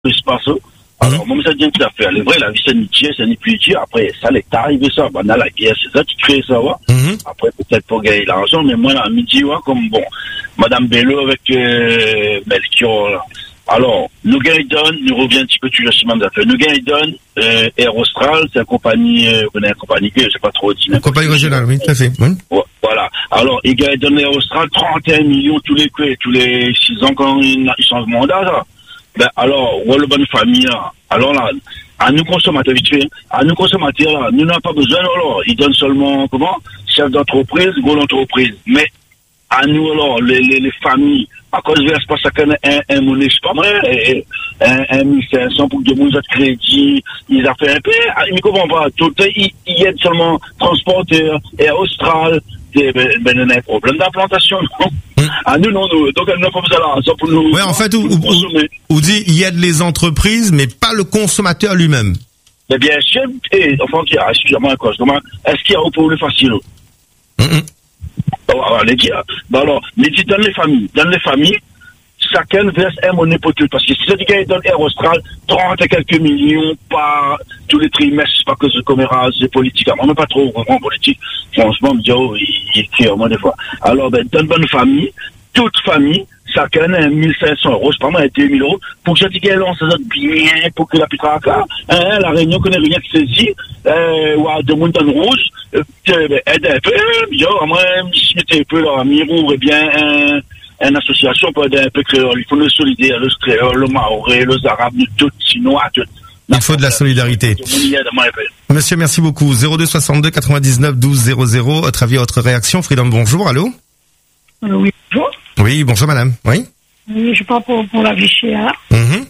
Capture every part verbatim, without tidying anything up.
se passe. Alors, moi, ça dit tout à fait. C'est vrai, la vie, c'est ni tiers, c'est ni plus tiers. Après, ça, l'État arrive ça. Ben, dans la guerre, c'est ça qui crée ça, ouais. Mm-hmm. Après, peut-être pour gagner l'argent, mais moi, à midi, ouais, comme bon, Madame Bello avec, euh, Melchior, là. Alors, nous gagnons, nous revient un petit peu sur le chemin d'affaires. Nous gagnons, euh, Air Austral, c'est une compagnie, euh, on a une compagnie que je sais pas trop dire. Une compagnie régionale, oui, tout à fait. Oui. Ouais, voilà. Alors, ils gagnent Air Austral trente et un millions tous les, tous les six ans quand ils changent de mandat, là. Ben, alors, on le bonne famille, là. Alors là, à nous consommateurs, vite fait, à nous consommateurs, là, nous n'avons pas besoin, alors, ils donnent seulement, comment, chef d'entreprise, gros d'entreprise. Mais, à nous, alors, les, les, les familles, à cause de ce pas ça un, un monnaie, c'est pas vrai, un, un mille cinq cents pour que des gens de crédit, ils ont fait un peu, ils ne comprennent pas, tout, ils, ils aident seulement transporteurs, et Austral, ben, ben, on a un problème d'implantation, non? Hum. Ah, nous, non, nous, donc, nous, comme ça, là, ça pour nous. Ouais, en fait, où, où, où dit, il aide les entreprises, mais pas le consommateur lui-même. Mais bien sûr, et, enfin, excusez-moi, quoi, est-ce qu'il y a un problème facile? Hum. Alors, les gars, alors, mais dis dans les familles, dans les familles, chacun verse un monnaie pour tout. Parce que si ça dit qu'il donne Air Austral, trente et quelques millions par tous les trimestres, c'est pas que ce commérage, c'est politique. On n'est pas trop en politique. Franchement, me dit, oh, il est au moins des fois. Alors, ben, dans une bonne famille, toute famille, chacun a mille cinq cents euros, c'est pas mal, deux mille euros, pour que je dis qu'elle lance ça bien, pour que la putain, hein, la réunion connaît rien qui saisit, euh, ou à deux mondes dans le rouge, euh, aide un peu, yo, moi, si j'étais un peu, là, Mirou, eh bien, un, une association pour aider un peu créole, il faut le solidaire, le créole, le maoré, les arabes, tout, chinois, tout. Il faut de la solidarité. Monsieur, merci beaucoup. zéro deux soixante-deux quatre-vingt-dix-neuf douze zéro zéro, votre avis, votre réaction. Freedom, bonjour, allô? Euh, oui, bonjour. Oui, bonjour madame. Oui. Oui, je parle pour, pour la vie chère. Mm-hmm.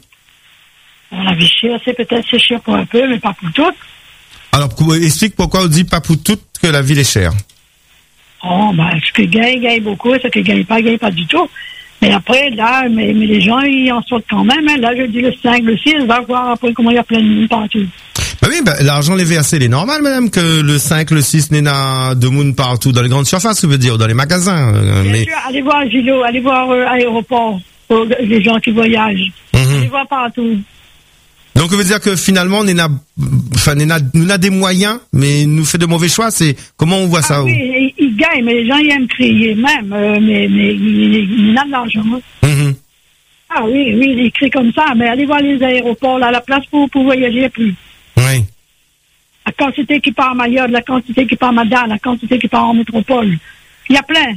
Bon, la vie chère, c'est peut-être c'est cher pour un peu, mais pas pour toutes. Alors, explique pourquoi on dit pas pour toutes que la ville est chère. Oh, ben, ce que gagne, gagne beaucoup, ce que gagne pas, gagne pas du tout. Mais après, là, mais, mais les gens, ils en sortent quand même. Hein. Là, je dis le cinq, le six, va voir après comment il y a plein de monde partout. Bah oui, bah, l'argent les versé, il est normal, madame, que le cinq, le six n'est pas de monde partout dans les grandes surfaces, je veux dire, dans les magasins. Euh, Bien mais... sûr, allez voir Gilo, allez voir euh, aéroport, pour les gens qui voyagent. Mm-hmm. Allez voir partout. Donc, ça veut dire que finalement, on a, enfin, on a, on a des moyens, mais nous fait de mauvais choix. C'est comment on voit ah ça? Oui, ils, ils gagnent, mais les gens ils aiment crier même, euh, mais mais ils ont de l'argent. Mm-hmm. Ah oui, oui, ils crient comme ça, mais allez voir les aéroports, là, la place pour, pour voyager plus. Oui. La quantité qui part à Mayotte, la quantité qui part à Madame, la quantité qui part en métropole. Il y a plein.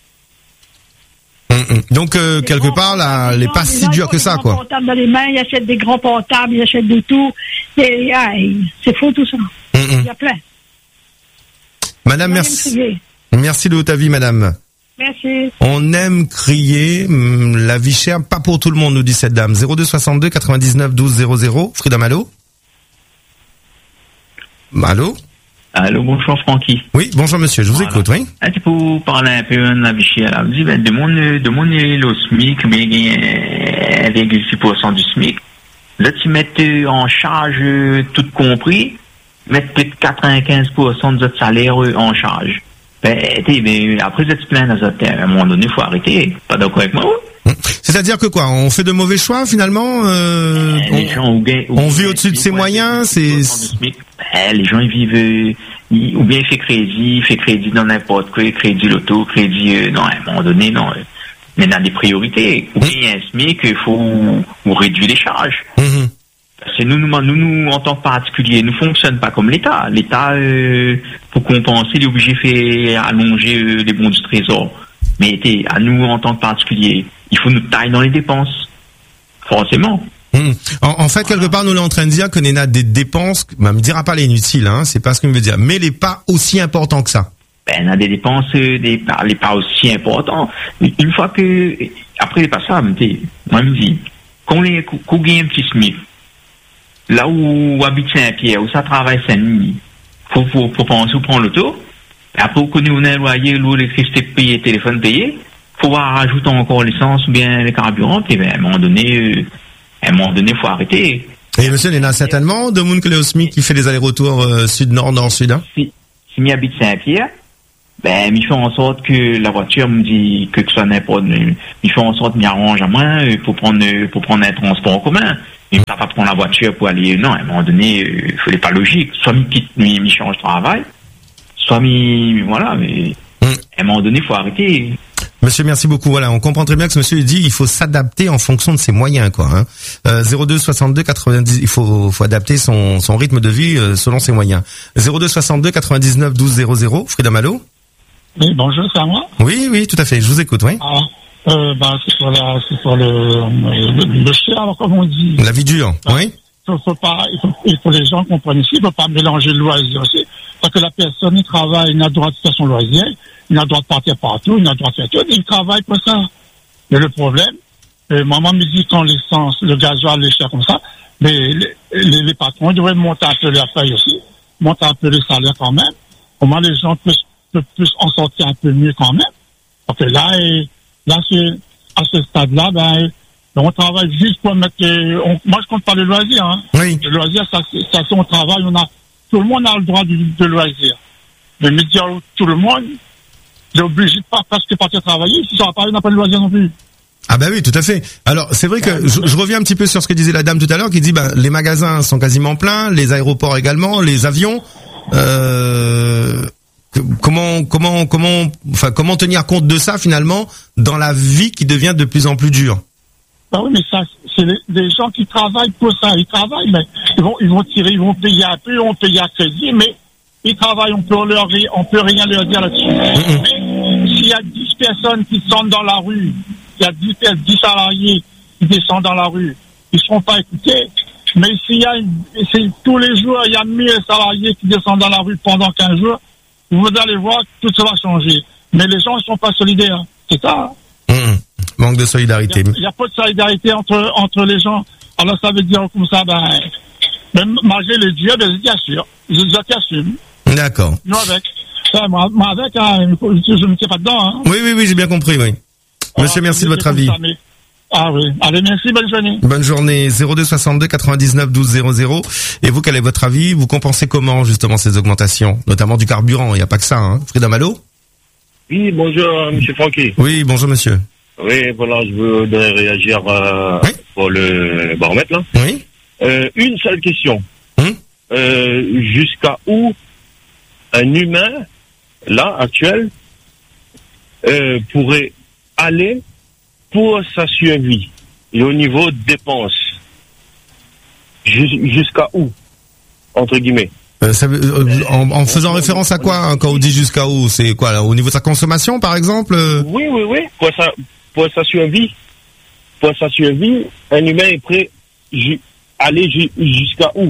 Mm-hmm. Donc, euh, quelque part, là, les pas si durs que ça, quoi. Ils ont des portables dans les mains, ils achètent des grands portables, ils achètent de tout. Et, ah, c'est faux tout ça. Mm-hmm. Il y a plein. Madame, merci. Merci de votre avis, madame. Merci. On aime crier, la vie chère, pas pour tout le monde, nous dit cette dame. zéro deux soixante-deux quatre-vingt-dix-neuf douze zéro zéro. Freedom, allô? Allô? Allô, bonjour Francky. Oui, bonjour monsieur, je vous voilà. écoute, oui. Ah, tu peux parler un peu de la vie chère, là. Je dis, ben, de mon, de mon, le SMIC, mais un virgule six pour cent du SMIC. Là, tu mets en charge, tout compris, mettre peut-être quatre-vingt-quinze pour cent de votre salaire en charge. Ben, ben après, vous êtes plein, à un moment donné, il faut arrêter. Pas d'accord avec moi? C'est-à-dire que quoi, on fait de mauvais choix finalement, euh, ben, les on, gens, ou bien, ou on vit au-dessus de ses moyens, c'est... Ben, les gens ils vivent, ils, ou bien il fait crédit, il fait crédit dans n'importe quoi, crédit loto, crédit, euh, non, à un moment donné, non, euh, mais dans des priorités, ou bien il y a un SMIC, il faut ou réduire les charges. Mm-hmm. Parce que nous, nous, nous, nous, en tant que particuliers, nous fonctionne pas comme l'État. L'État, euh, pour compenser, il est obligé de faire allonger euh, les bons du trésor. Mais à nous, en tant que particuliers, il faut nous tailler dans les dépenses. Forcément. Mmh. En, en fait, quelque part, nous, on est en train de dire que nous avons des dépenses, bah, me dira pas les inutiles, hein, c'est pas ce que je veux dire, mais les pas aussi importants que ça. Ben, on a des dépenses, euh, des pas, les pas aussi importants. Une fois que, après, les pas ça, moi, je me dis, qu'on ait, qu'on gagne un petit SMIC, là où, où habite Saint-Pierre, où ça travaille Saint-Denis, faut, faut, faut penser ou prendre l'auto. Après, on connaît, on a un loyer, l'eau, l'électricité payée, téléphone payé. Faut voir rajouter encore l'essence ou bien les carburants, puis ben, à un moment donné, euh, à un moment donné, faut arrêter. Et monsieur, il y en a certainement de monde que le SMIC qui fait les allers-retours euh, sud-nord, nord-sud, hein? Si, si m'y habite Saint-Pierre, ben, il fait en sorte que la voiture me dit que, que ça n'importe, il fait en sorte qu'il m'arrange à moi pour prendre, pour prendre un transport en commun. Il ne va pas prendre la voiture pour aller. Non, à un moment donné, il ne fallait pas logique. Soit il quitte, il change de travail, soit il. Voilà, mais mm. à un moment donné, il faut arrêter. Monsieur, merci beaucoup. Voilà, on comprend très bien que ce monsieur dit il faut s'adapter en fonction de ses moyens, quoi. Hein. Euh, zéro deux soixante-deux quatre-vingt-dix, il faut, faut adapter son, son rythme de vie euh, selon ses moyens. zéro deux soixante-deux quatre-vingt-dix-neuf douze zéro zéro. Freedom Allo. Oui, bonjour, c'est à moi. Oui, oui, tout à fait. Je vous écoute, oui. Ah, euh, bah, c'est sur la, c'est sur le, le, le cher, alors comme on dit. La vie dure, bah, oui. Faut, faut pas, il faut, il faut les gens comprennent ici, il faut pas mélanger le loisir aussi. Parce que la personne, il travaille, il a le droit de faire son loisir, il a le droit de partir partout, il a le droit de faire tout, il travaille pour ça. Mais le problème, euh, maman me dit quand l'essence, le gasoil est cher comme ça, mais les, les, les patrons, ils devraient monter un peu les feuilles aussi, monter un peu les salaires quand même. Comment les gens peuvent, peuvent, peuvent en sortir un peu mieux quand même. Parce que là, et, là, c'est, à ce stade-là, ben, on travaille juste pour mettre, euh, on, moi je compte pas le loisir, hein. Oui. Le loisir, ça, ça, c'est on travaille, on a, tout le monde a le droit de, de loisir. Mais me dire tout le monde, il est obligé de pas presque partir travailler, si ça va pas, il n'a pas de loisir non plus. Ah bah oui, tout à fait. Alors c'est vrai que je, je reviens un petit peu sur ce que disait la dame tout à l'heure, qui dit bah les magasins sont quasiment pleins, les aéroports également, les avions. Euh, comment comment comment enfin comment tenir compte de ça finalement dans la vie qui devient de plus en plus dure. Bah oui, mais ça c'est des, des gens qui travaillent pour ça, ils travaillent, mais ils vont ils vont tirer, ils vont payer un peu, ils vont payer à crédit, mais ils travaillent, on peut leur on peut rien leur dire là-dessus. Mm-hmm. Mais s'il y a dix personnes qui descendent dans la rue, il y a dix, dix salariés qui descendent dans la rue, ils ne seront pas écoutés. Mais s'il y a une, c'est, tous les jours, il y a mille salariés qui descendent dans la rue pendant quinze jours, vous allez voir, tout ça va changer. Mais les gens ne sont pas solidaires. C'est ça. Hein. Mmh. Manque de solidarité. Il n'y a, a pas de solidarité entre, entre les gens. Alors ça veut dire comme ça, ben, même manger le Dieu, ben, je t'assure. Je, je t'assume. D'accord. Nous avec. Ça, moi, moi avec, hein, je ne me tiens pas dedans. Hein. Oui, oui, oui, j'ai bien compris, oui. Monsieur, ah, merci de votre avis. Ça, mais... Ah oui. Allez, merci, bonne journée. Bonne journée. zéro deux soixante-deux quatre-vingt-dix-neuf douze zéro zéro. Et vous, quel est votre avis? Vous compensez comment, justement, ces augmentations? Notamment du carburant. Il n'y a pas que ça, hein. Freedom Allo? Oui, bonjour, monsieur Francky. Oui, bonjour, monsieur. Oui, voilà, je voudrais réagir, euh, oui? pour le baromètre, là. Oui. Euh, une seule question. Hum? Euh, jusqu'à où un humain, là, actuel, euh, pourrait aller pour sa survie et au niveau de dépenses, Jus- jusqu'à où, entre guillemets. Euh, ça veut, euh, en, en faisant référence à quoi, hein, quand on dit jusqu'à où? C'est quoi, là, au niveau de sa consommation, par exemple? Oui, oui, oui. Pour sa, pour sa survie, pour sa survie, un humain est prêt ju- aller ju- jusqu'à où?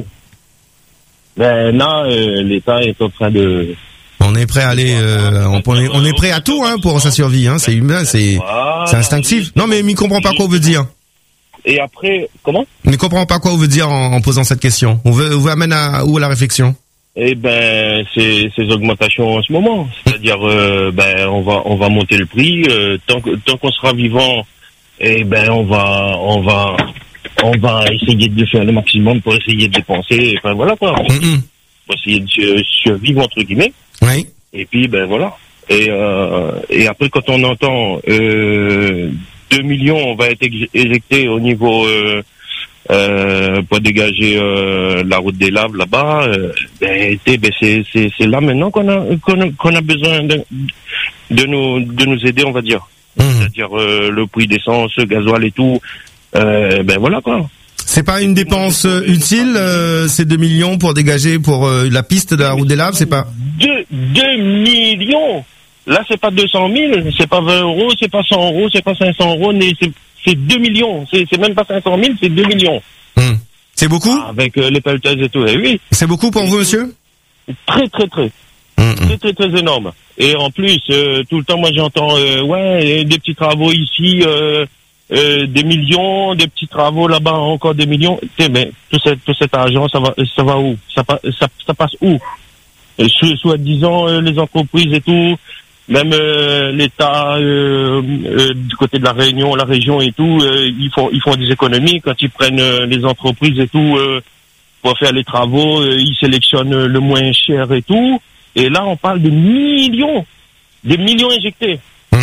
Ben là, euh, l'État est en train de... On est prêt à aller, euh, on, on, est, on est prêt à tout, hein, pour sa survie, hein. C'est humain, c'est, c'est instinctif. Non, mais il comprend pas quoi on veut dire. Et après, comment? Il ne comprend pas quoi on veut dire en, en posant cette question. On veut, on veut amène à où à la réflexion? Eh ben, c'est ces augmentations en ce moment. C'est-à-dire, euh, ben, on va, on va monter le prix. Euh, tant que, tant qu'on sera vivant, eh ben, on va, on va, on va essayer de faire le maximum pour essayer de dépenser. Enfin voilà quoi. Mm-hmm. Pour essayer de survivre entre guillemets. Oui. Et puis ben voilà. Et euh, et après quand on entend euh, deux millions, on va être éjecté au niveau euh, euh, pour dégager euh, la route des Laves là-bas. Euh, ben, ben c'est c'est c'est là maintenant qu'on a qu'on a, qu'on a besoin de, de nous de nous aider, on va dire. Mmh. C'est-à-dire euh, le prix d'essence, gasoil et tout. Euh, ben voilà quoi. C'est pas une dépense euh, utile, euh, ces deux millions pour dégager pour euh, la piste de la route des Laves, c'est pas... Deux, deux millions. Là, c'est pas deux cent mille, c'est pas vingt euros, c'est pas cent euros, c'est pas cinq cents euros, mais c'est, c'est deux millions. C'est, c'est même pas cinq cent mille, c'est deux millions. Hum. C'est beaucoup? Ah, avec euh, les pelleteuses et tout, eh oui. C'est beaucoup pour vous, monsieur? Très, très, très. Hum, très, très, très énorme. Et en plus, euh, tout le temps, moi, j'entends, euh, ouais, des petits travaux ici, euh, Euh, des millions, des petits travaux là-bas, encore des millions. Tu sais, mais tout, cette, tout cet argent, ça va, ça va où? Ça, ça, ça passe où? Euh, Soi-disant, euh, les entreprises et tout, même euh, l'État euh, euh, du côté de la Réunion, la région et tout, euh, ils font, ils font des économies quand ils prennent euh, les entreprises et tout euh, pour faire les travaux. Euh, ils sélectionnent le moins cher et tout. Et là, on parle de millions, des millions injectés. Mmh.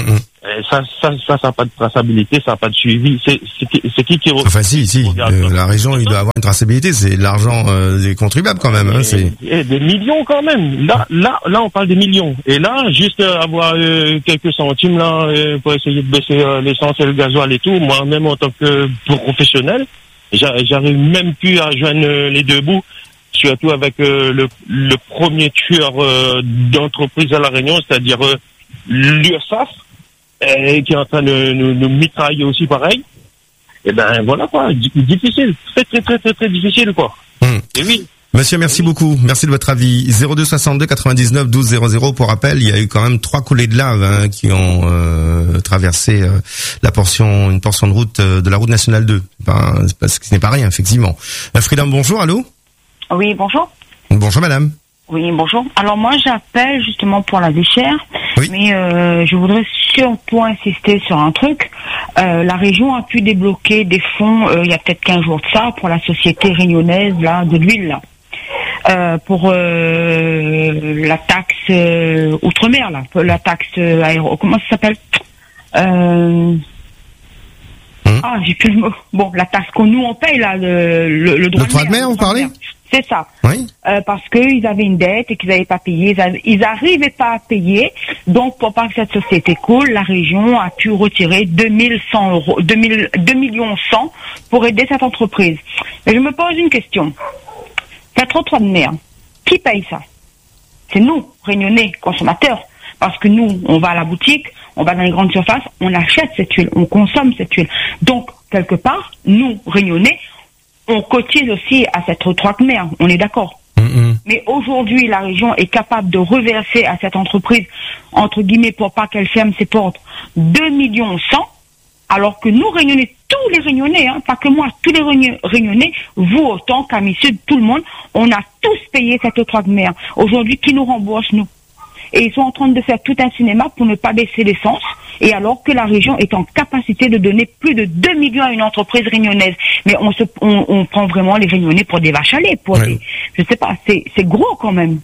Et ça, ça, ça, ça n'a pas de traçabilité, ça n'a pas de suivi. C'est, c'est, c'est qui qui re... Enfin, si, si. Euh, la région, il doit avoir une traçabilité. C'est de l'argent euh, des contribuables quand même. Hein, et, c'est... Et des millions quand même. Là, là, là, on parle des millions. Et là, juste euh, avoir euh, quelques centimes là euh, pour essayer de baisser euh, l'essence et le gasoil et tout. Moi-même, en tant que professionnel, j'arrive même plus à joindre euh, les deux bouts. Surtout avec euh, le, le premier tueur euh, d'entreprise à La Réunion, c'est-à-dire euh, l'URSSAF. Et qui est en train de nous, nous mitrailler aussi pareil. Et ben voilà quoi, difficile, très très très très très difficile quoi. Hum. Et oui. Monsieur, merci beaucoup. Merci de votre avis. zéro deux soixante-deux quatre-vingt-dix-neuf douze zéro zéro pour rappel, il y a eu quand même trois coulées de lave hein, qui ont euh, traversé euh, la portion, une portion de route euh, de la route nationale deux. Ben, c'est pas, ce n'est pas rien effectivement. Euh, Freedom, bonjour, allô. Oui, bonjour. Bonjour madame. Oui, bonjour. Alors moi, j'appelle justement pour la vie chère, oui. mais euh, je voudrais surtout insister sur un truc. Euh, la région a pu débloquer des fonds euh, il y a peut-être quinze jours de ça pour la société réunionnaise là de l'huile là, euh, pour euh, la taxe euh, outre-mer là, la taxe euh, aéro. Comment ça s'appelle euh, hum. Ah, j'ai plus le mot. Bon, la taxe qu'on nous on paye là, le, le, le droit le de mer. Le droit de mer, vous parlez? C'est ça. Oui. Euh, parce qu'ils avaient une dette et qu'ils n'avaient pas payé. Ils n'arrivaient pas à payer. Donc, pour pas que cette société coule, la région a pu retirer deux mille cent euros, deux mille, deux millions cent pour aider cette entreprise. Et je me pose une question. Cette trottoir de mer, qui paye ça? C'est nous, Réunionnais, consommateurs. Parce que nous, on va à la boutique, on va dans les grandes surfaces, on achète cette huile, on consomme cette huile. Donc, quelque part, nous, Réunionnais, on cotise aussi à cette trottoir de mer, on est d'accord. Mmh. Mais aujourd'hui, la région est capable de reverser à cette entreprise, entre guillemets, pour pas qu'elle ferme ses portes, deux millions cent, alors que nous, Réunionnais, tous les Réunionnais, hein, pas que moi, tous les Réunionnais, vous autant qu'Amis Sud, tout le monde, on a tous payé cette trottoir de mer. Aujourd'hui, qui nous rembourse, nous? Et ils sont en train de faire tout un cinéma pour ne pas baisser l'essence, et alors que la région est en capacité de donner plus de deux millions à une entreprise réunionnaise. Mais on se, on, on prend vraiment les Réunionnais pour des vaches à lait, pour ouais. des, je sais pas, c'est, c'est gros quand même.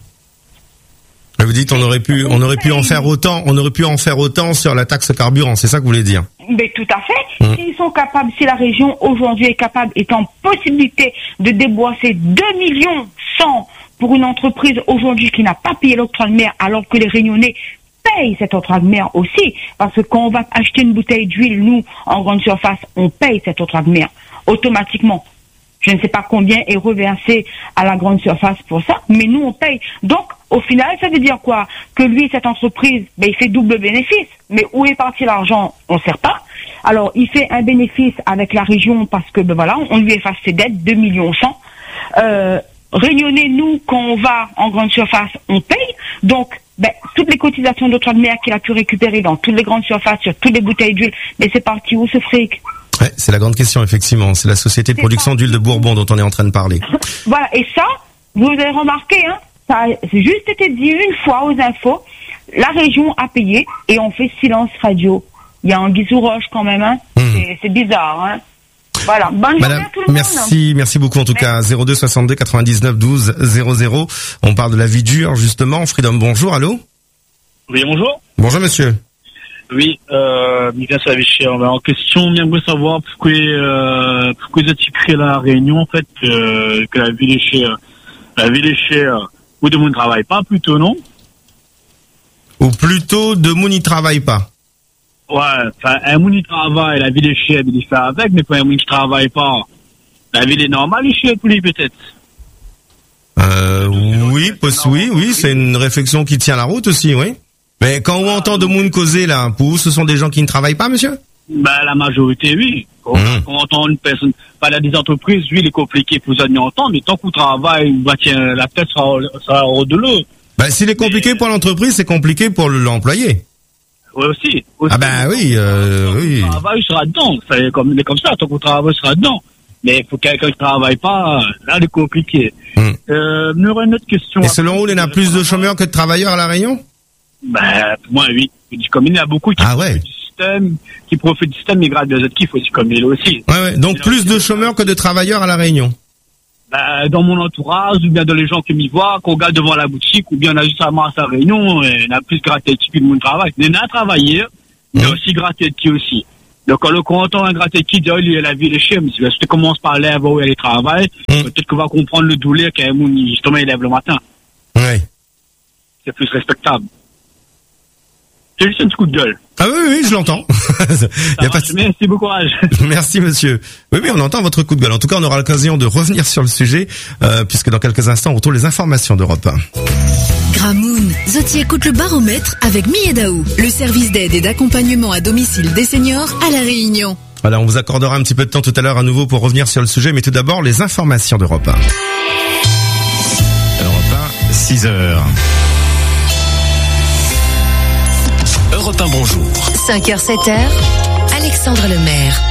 Vous dites on aurait pu, on aurait pu en faire autant, on aurait pu en faire autant sur la taxe carburant, c'est ça que vous voulez dire? Mais tout à fait. Mmh. S'ils sont capables, si la région aujourd'hui est capable, est en possibilité de débourser deux millions cent pour une entreprise aujourd'hui qui n'a pas payé l'octroi de mer, alors que les Réunionnais payent cet octroi de mer aussi, parce que quand on va acheter une bouteille d'huile, nous, en grande surface, on paye cet octroi de mer automatiquement. Je ne sais pas combien est reversé à la grande surface pour ça, mais nous, on paye. Donc, au final, ça veut dire quoi? Que lui, cette entreprise, ben, il fait double bénéfice. Mais où est parti l'argent? On ne sait pas. Alors, il fait un bénéfice avec la région parce que, ben voilà, on lui efface ses dettes, deux millions cent. Euh, Réunionnais, nous, quand on va en grande surface, on paye. Donc, ben, toutes les cotisations d'octroi de mer qu'il a pu récupérer dans toutes les grandes surfaces, sur toutes les bouteilles d'huile, mais c'est parti où ce fric? Ouais, c'est la grande question, effectivement. C'est la société de c'est production d'huile de Bourbon dont on est en train de parler. Voilà, et ça, vous avez remarqué, hein, ça a juste été dit une fois aux infos, la région a payé et on fait silence radio. Il y a un guisou roche quand même, hein. Mmh. C'est, c'est bizarre, hein. Voilà. Bonne Madame, journée à tout le merci, monde. merci beaucoup en tout merci. cas. zéro deux soixante-deux quatre-vingt-dix-neuf douze zéro zéro. On parle de la vie dure, justement. Freedom, bonjour, allô? Oui, bonjour. Bonjour, monsieur. Oui, euh, Miguel Savichère. En question, j'aimerais savoir pourquoi, euh, pourquoi vous avez créé la réunion, en fait, euh, que la ville est chère, la ville est chère, où de monde ne travaille pas, plutôt, non? Ou plutôt, de monde n'y travaille pas. Ouais, enfin, un monde qui travaille, la ville est chère, il fait avec, mais pour un monde qui travaille pas, la ville est normale, il est chère pour lui, peut-être. Euh, oui, poss- oui, oui, c'est une réflexion qui tient la route aussi, oui. Mais quand on ah, entend de monde causer là, pour vous, ce sont des gens qui ne travaillent pas, monsieur? Ben, la majorité, oui. Quand, mmh. quand on entend une personne, pas la des entreprises, oui, il est compliqué pour vous entendre, mais tant qu'on travaille, bah, tiens, la tête sera, sera hors de l'eau. Ben, s'il est compliqué mais... pour l'entreprise, c'est compliqué pour l'employé. Oui, aussi, aussi. Ah ben oui, euh, oui. Le travail sera dedans. C'est comme, comme ça, tant qu'on travaille sera dedans. Mais il faut que quelqu'un qui ne travaille pas, là, c'est compliqué. Hum. Euh, il y aura une autre question. Et selon vous, il y en a plus de chômeurs que de travailleurs à La Réunion? Ben, pour moi, oui. Comme il y en a beaucoup qui ah ouais. profitent du système, qui profitent du système, mais grâce à d'autres qui faut aussi comme il aussi. Ouais, ouais. Donc plus de chômeurs que de travailleurs à La Réunion? Ben, dans mon entourage, ou bien dans les gens qui m'y voient, qu'on regarde devant la boutique, ou bien on a juste à la Réunion, et on a plus de caractéristiques que le monde travaille. On a travaillé, Il y a aussi gratter qui aussi. Donc, quand le content un gratter qui dit, il y a la vie des chiens, mais si tu commences par lève où elle travaille, mm. peut-être qu'on va comprendre le douleur quand même, justement, il lève le matin. Oui. C'est plus respectable. C'est juste un petit coup de gueule. Ah oui, oui, je l'entends. Il y a pas de... Merci, bon courage. Merci, monsieur. Oui, oui, on entend votre coup de gueule. En tout cas, on aura l'occasion de revenir sur le sujet, euh, puisque dans quelques instants, on retrouve les informations d'Europe un. Gramoun, Zoti écoute le baromètre avec Miedaou, le service d'aide et d'accompagnement à domicile des seniors à La Réunion. Voilà, on vous accordera un petit peu de temps tout à l'heure à nouveau pour revenir sur le sujet, mais tout d'abord, les informations d'Europe un. Europe un, six heures. Europe un, bonjour. cinq heures, sept heures, Alexandre Lemaire.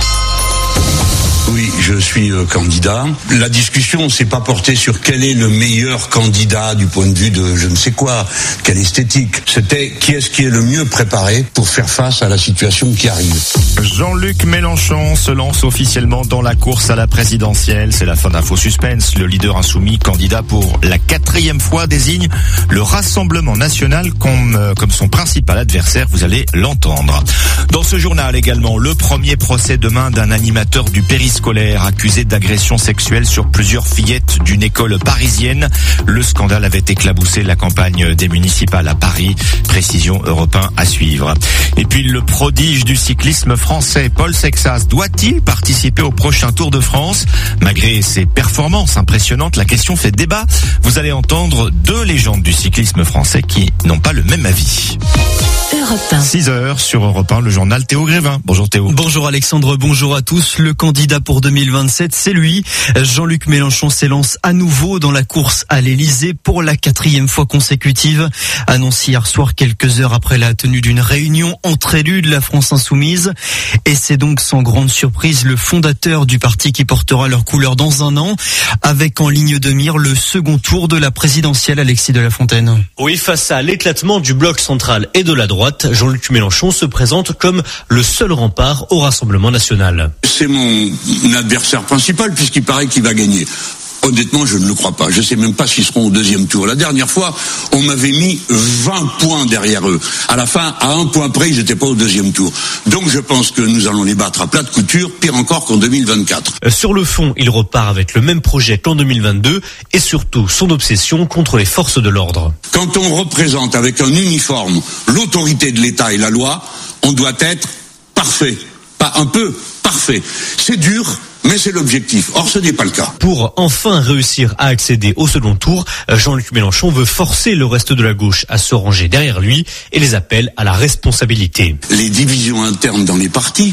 Oui, je suis euh, candidat. La discussion s'est pas portée sur quel est le meilleur candidat du point de vue de je ne sais quoi, quelle esthétique. C'était qui est-ce qui est le mieux préparé pour faire face à la situation qui arrive. Jean-Luc Mélenchon se lance officiellement dans la course à la présidentielle. C'est la fin d'un faux suspense. Le leader insoumis, candidat pour la quatrième fois, désigne le Rassemblement national comme, euh, comme son principal adversaire. Vous allez l'entendre. Dans ce journal également, le premier procès demain d'un animateur du périscolaire accusé d'agression sexuelle sur plusieurs fillettes d'une école parisienne. Le scandale avait éclaboussé la campagne des municipales à Paris. Précision Europe un à suivre. Et puis le prodige du cyclisme français, Paul Sexas, doit-il participer au prochain Tour de France? Malgré ses performances impressionnantes, la question fait débat. Vous allez entendre deux légendes du cyclisme français qui n'ont pas le même avis. Europe un. six heures sur Europe un, le journal Théo Grévin. Bonjour Théo. Bonjour Alexandre, bonjour à tous. Le candidat pour deux mille vingt-sept, c'est lui. Jean-Luc Mélenchon s'élance à nouveau dans la course à l'Elysée pour la quatrième fois consécutive. Annoncé hier soir quelques heures après la tenue d'une réunion entre élus de la France Insoumise. Et c'est donc sans grande surprise le fondateur du parti qui portera leur couleur dans un an, avec en ligne de mire le second tour de la présidentielle, Alexis de la Fontaine. Oui, face à l'éclatement du bloc central et de la droite, Jean-Luc Mélenchon se présente comme le seul rempart au Rassemblement national. C'est mon adversaire principal puisqu'il paraît qu'il va gagner. Honnêtement, je ne le crois pas. Je ne sais même pas s'ils seront au deuxième tour. La dernière fois, on m'avait mis vingt points derrière eux. À la fin, à un point près, ils n'étaient pas au deuxième tour. Donc je pense que nous allons les battre à plat de couture, pire encore qu'en deux mille vingt-quatre. Sur le fond, il repart avec le même projet qu'en deux mille vingt-deux et surtout son obsession contre les forces de l'ordre. Quand on représente avec un uniforme l'autorité de l'État et la loi, on doit être parfait. Pas un peu, parfait. C'est dur, mais c'est l'objectif. Or, ce n'est pas le cas. Pour enfin réussir à accéder au second tour, Jean-Luc Mélenchon veut forcer le reste de la gauche à se ranger derrière lui et les appelle à la responsabilité. Les divisions internes dans les partis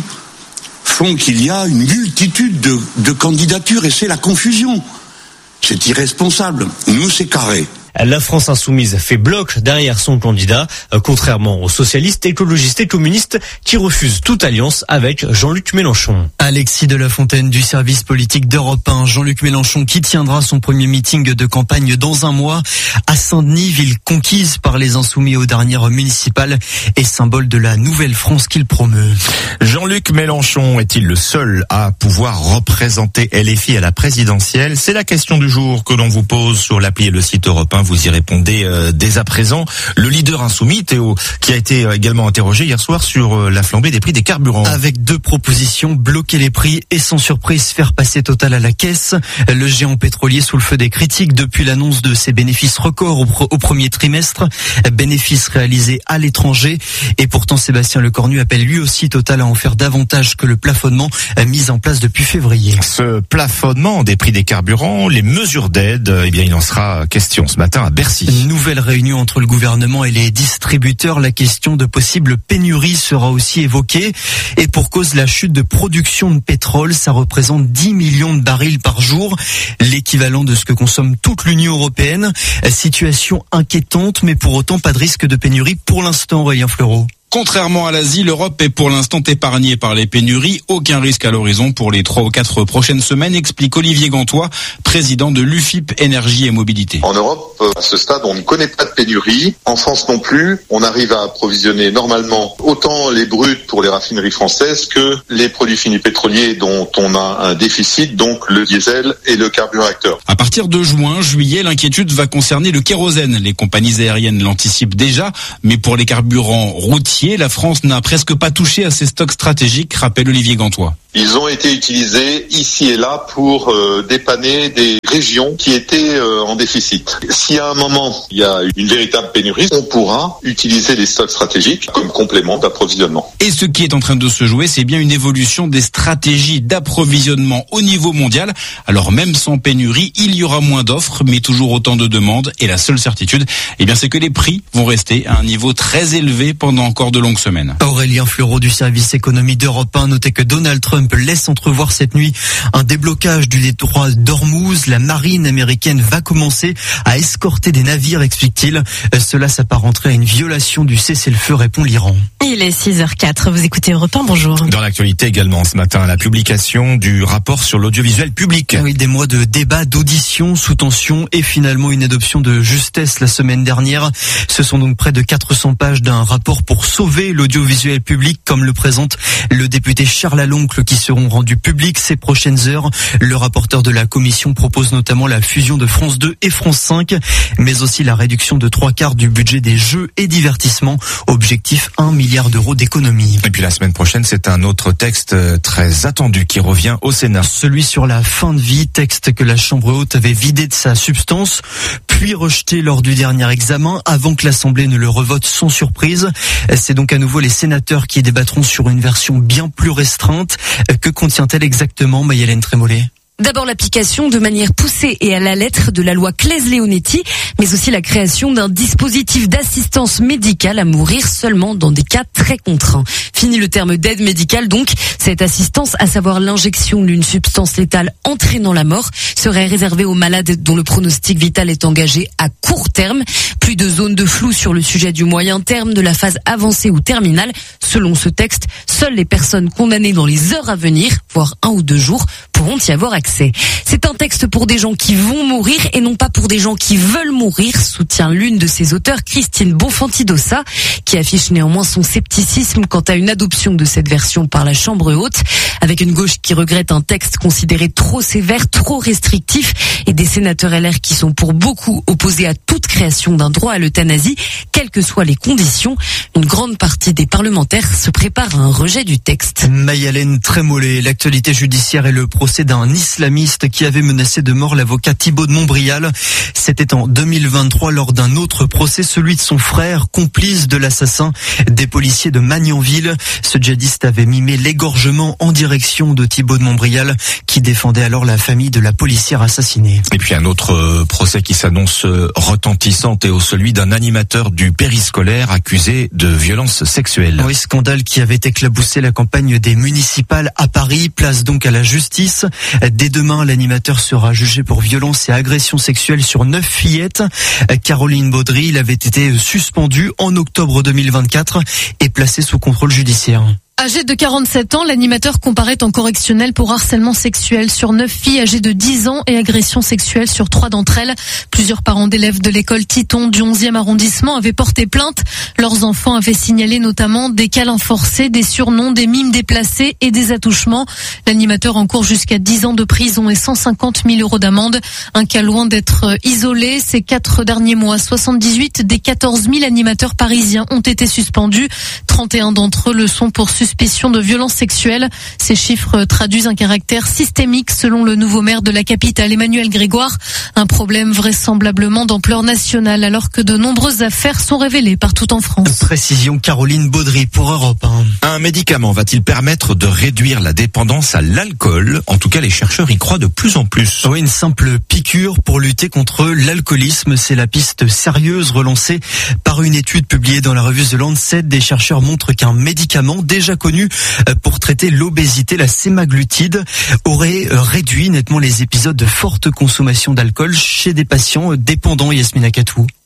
font qu'il y a une multitude de, de candidatures et c'est la confusion. C'est irresponsable. Nous, c'est carré. La France Insoumise fait bloc derrière son candidat, contrairement aux socialistes, écologistes et communistes qui refusent toute alliance avec Jean-Luc Mélenchon. Alexis de la Fontaine du service politique d'Europe un. Jean-Luc Mélenchon qui tiendra son premier meeting de campagne dans un mois à Saint-Denis, ville conquise par les Insoumis aux dernières municipales et symbole de la nouvelle France qu'il promeut. Jean-Luc Mélenchon est-il le seul à pouvoir représenter L F I à la présidentielle? C'est la question du jour que l'on vous pose sur l'appli et le site Europe un. Vous y répondez euh, dès à présent. Le leader insoumis, Théo, qui a été euh, également interrogé hier soir sur euh, la flambée des prix des carburants. Avec deux propositions, bloquer les prix et sans surprise faire passer Total à la caisse. Le géant pétrolier sous le feu des critiques depuis l'annonce de ses bénéfices records au, pro- au premier trimestre. Bénéfices réalisés à l'étranger. Et pourtant, Sébastien Lecornu appelle lui aussi Total à en faire davantage que le plafonnement mis en place depuis février. Ce plafonnement des prix des carburants, les mesures d'aide, eh bien, il en sera question ce matin à Bercy. Une nouvelle réunion entre le gouvernement et les distributeurs. La question de possible pénurie sera aussi évoquée. Et pour cause, la chute de production de pétrole, ça représente dix millions de barils par jour, l'équivalent de ce que consomme toute l'Union européenne. Situation inquiétante, mais pour autant pas de risque de pénurie pour l'instant, Aurélien Fleureau. Contrairement à l'Asie, l'Europe est pour l'instant épargnée par les pénuries. Aucun risque à l'horizon pour les trois ou quatre prochaines semaines, explique Olivier Gantois, président président de l'U F I P Énergie et Mobilité. En Europe, à ce stade, on ne connaît pas de pénurie. En France non plus, on arrive à approvisionner normalement autant les bruts pour les raffineries françaises que les produits finis pétroliers dont on a un déficit, donc le diesel et le carburateur. À partir de juin, juillet, l'inquiétude va concerner le kérosène. Les compagnies aériennes l'anticipent déjà, mais pour les carburants routiers, la France n'a presque pas touché à ses stocks stratégiques, rappelle Olivier Gantois. Ils ont été utilisés ici et là pour euh, dépanner des régions qui étaient euh, en déficit. Si à un moment il y a une véritable pénurie, on pourra utiliser les stocks stratégiques comme complément d'approvisionnement. Et ce qui est en train de se jouer, c'est bien une évolution des stratégies d'approvisionnement au niveau mondial. Alors même sans pénurie, il y aura moins d'offres, mais toujours autant de demandes. Et la seule certitude, eh bien, c'est que les prix vont rester à un niveau très élevé pendant encore de longues semaines. Aurélien Fleureau du service économie d'Europe un notait que Donald Trump laisse entrevoir cette nuit un déblocage du détroit d'Ormuz. La marine américaine va commencer à escorter des navires, explique-t-il. Cela s'apparenterait à une violation du cessez-le-feu, répond l'Iran. Il est six heures quatre, vous écoutez Europe un, bonjour. Dans l'actualité également ce matin, la publication du rapport sur l'audiovisuel public. Oui, des mois de débats, d'auditions sous tension et finalement une adoption de justesse la semaine dernière. Ce sont donc près de quatre cents pages d'un rapport pour sauver l'audiovisuel public, comme le présente le député Charles Aloncle, qui seront rendus publics ces prochaines heures. Le rapporteur de la commission propose notamment la fusion de France deux et France cinq, mais aussi la réduction de trois quarts du budget des jeux et divertissements. Objectif un milliard d'euros d'économie. Et puis la semaine prochaine, c'est un autre texte très attendu qui revient au Sénat. Celui sur la fin de vie, texte que la Chambre haute avait vidé de sa substance, puis rejeté lors du dernier examen, avant que l'Assemblée ne le revote sans surprise. C'est donc à nouveau les sénateurs qui débattront sur une version bien plus restreinte. Que contient-elle exactement, Maïlène Trémollet ? D'abord l'application de manière poussée et à la lettre de la loi Claes-Leonetti, mais aussi la création d'un dispositif d'assistance médicale à mourir seulement dans des cas très contraints. Fini le terme d'aide médicale donc. Cette assistance, à savoir l'injection d'une substance létale entraînant la mort, serait réservée aux malades dont le pronostic vital est engagé à court terme. Plus de zones de flou sur le sujet du moyen terme, de la phase avancée ou terminale. Selon ce texte, seules les personnes condamnées dans les heures à venir, voire un ou deux jours, pourront y avoir accès. C'est un texte pour des gens qui vont mourir et non pas pour des gens qui veulent mourir, soutient l'une de ses auteurs, Christine Bonfanti-Dossa, qui affiche néanmoins son scepticisme quant à une adoption de cette version par la Chambre haute, avec une gauche qui regrette un texte considéré trop sévère, trop restrictif, et des sénateurs L R qui sont pour beaucoup opposés à toute création d'un droit à l'euthanasie, quelles que soient les conditions. Une grande partie des parlementaires se prépare à un rejet du texte. Maïlène Trémollet, l'actualité judiciaire et le procès d'un islamiste qui avait menacé de mort l'avocat Thibault de Montbrial. C'était en deux mille vingt-trois lors d'un autre procès, celui de son frère, complice de l'assassin des policiers de Magnanville. Ce djihadiste avait mimé l'égorgement en direction de Thibault de Montbrial, qui défendait alors la famille de la policière assassinée. Et puis un autre procès qui s'annonce retentissant est celui d'un animateur du périscolaire accusé de violences sexuelles. Oui, scandale qui avait éclaboussé la campagne des municipales à Paris, place donc à la justice. Dès demain, l'animateur sera jugé pour violence et agression sexuelle sur neuf fillettes. Caroline Baudry, il avait été suspendu en octobre deux mille vingt-quatre et placé sous contrôle judiciaire. Âgé de quarante-sept ans, l'animateur comparaît en correctionnel pour harcèlement sexuel sur neuf filles âgées de dix ans et agression sexuelle sur trois d'entre elles. Plusieurs parents d'élèves de l'école Titon du onzième arrondissement avaient porté plainte. Leurs enfants avaient signalé notamment des câlins forcés, des surnoms, des mimes déplacés et des attouchements. L'animateur encourt jusqu'à dix ans de prison et cent cinquante mille euros d'amende. Un cas loin d'être isolé. Ces quatre derniers mois, soixante-dix-huit des quatorze mille animateurs parisiens ont été suspendus. trente et un d'entre eux le sont pour suspicion de violence sexuelle. Ces chiffres traduisent un caractère systémique selon le nouveau maire de la capitale, Emmanuel Grégoire. Un problème vraisemblablement d'ampleur nationale alors que de nombreuses affaires sont révélées partout en France. Précision Caroline Baudry pour Europe un. Un médicament va-t-il permettre de réduire la dépendance à l'alcool ? En tout cas, les chercheurs y croient de plus en plus. Oui, une simple piqûre pour lutter contre l'alcoolisme. C'est la piste sérieuse relancée par une étude publiée dans la revue The Lancet. Des chercheurs montrent qu'un médicament déjà connu pour traiter l'obésité, la sémaglutide, aurait réduit nettement les épisodes de forte consommation d'alcool chez des patients dépendants. Yasmina Katou.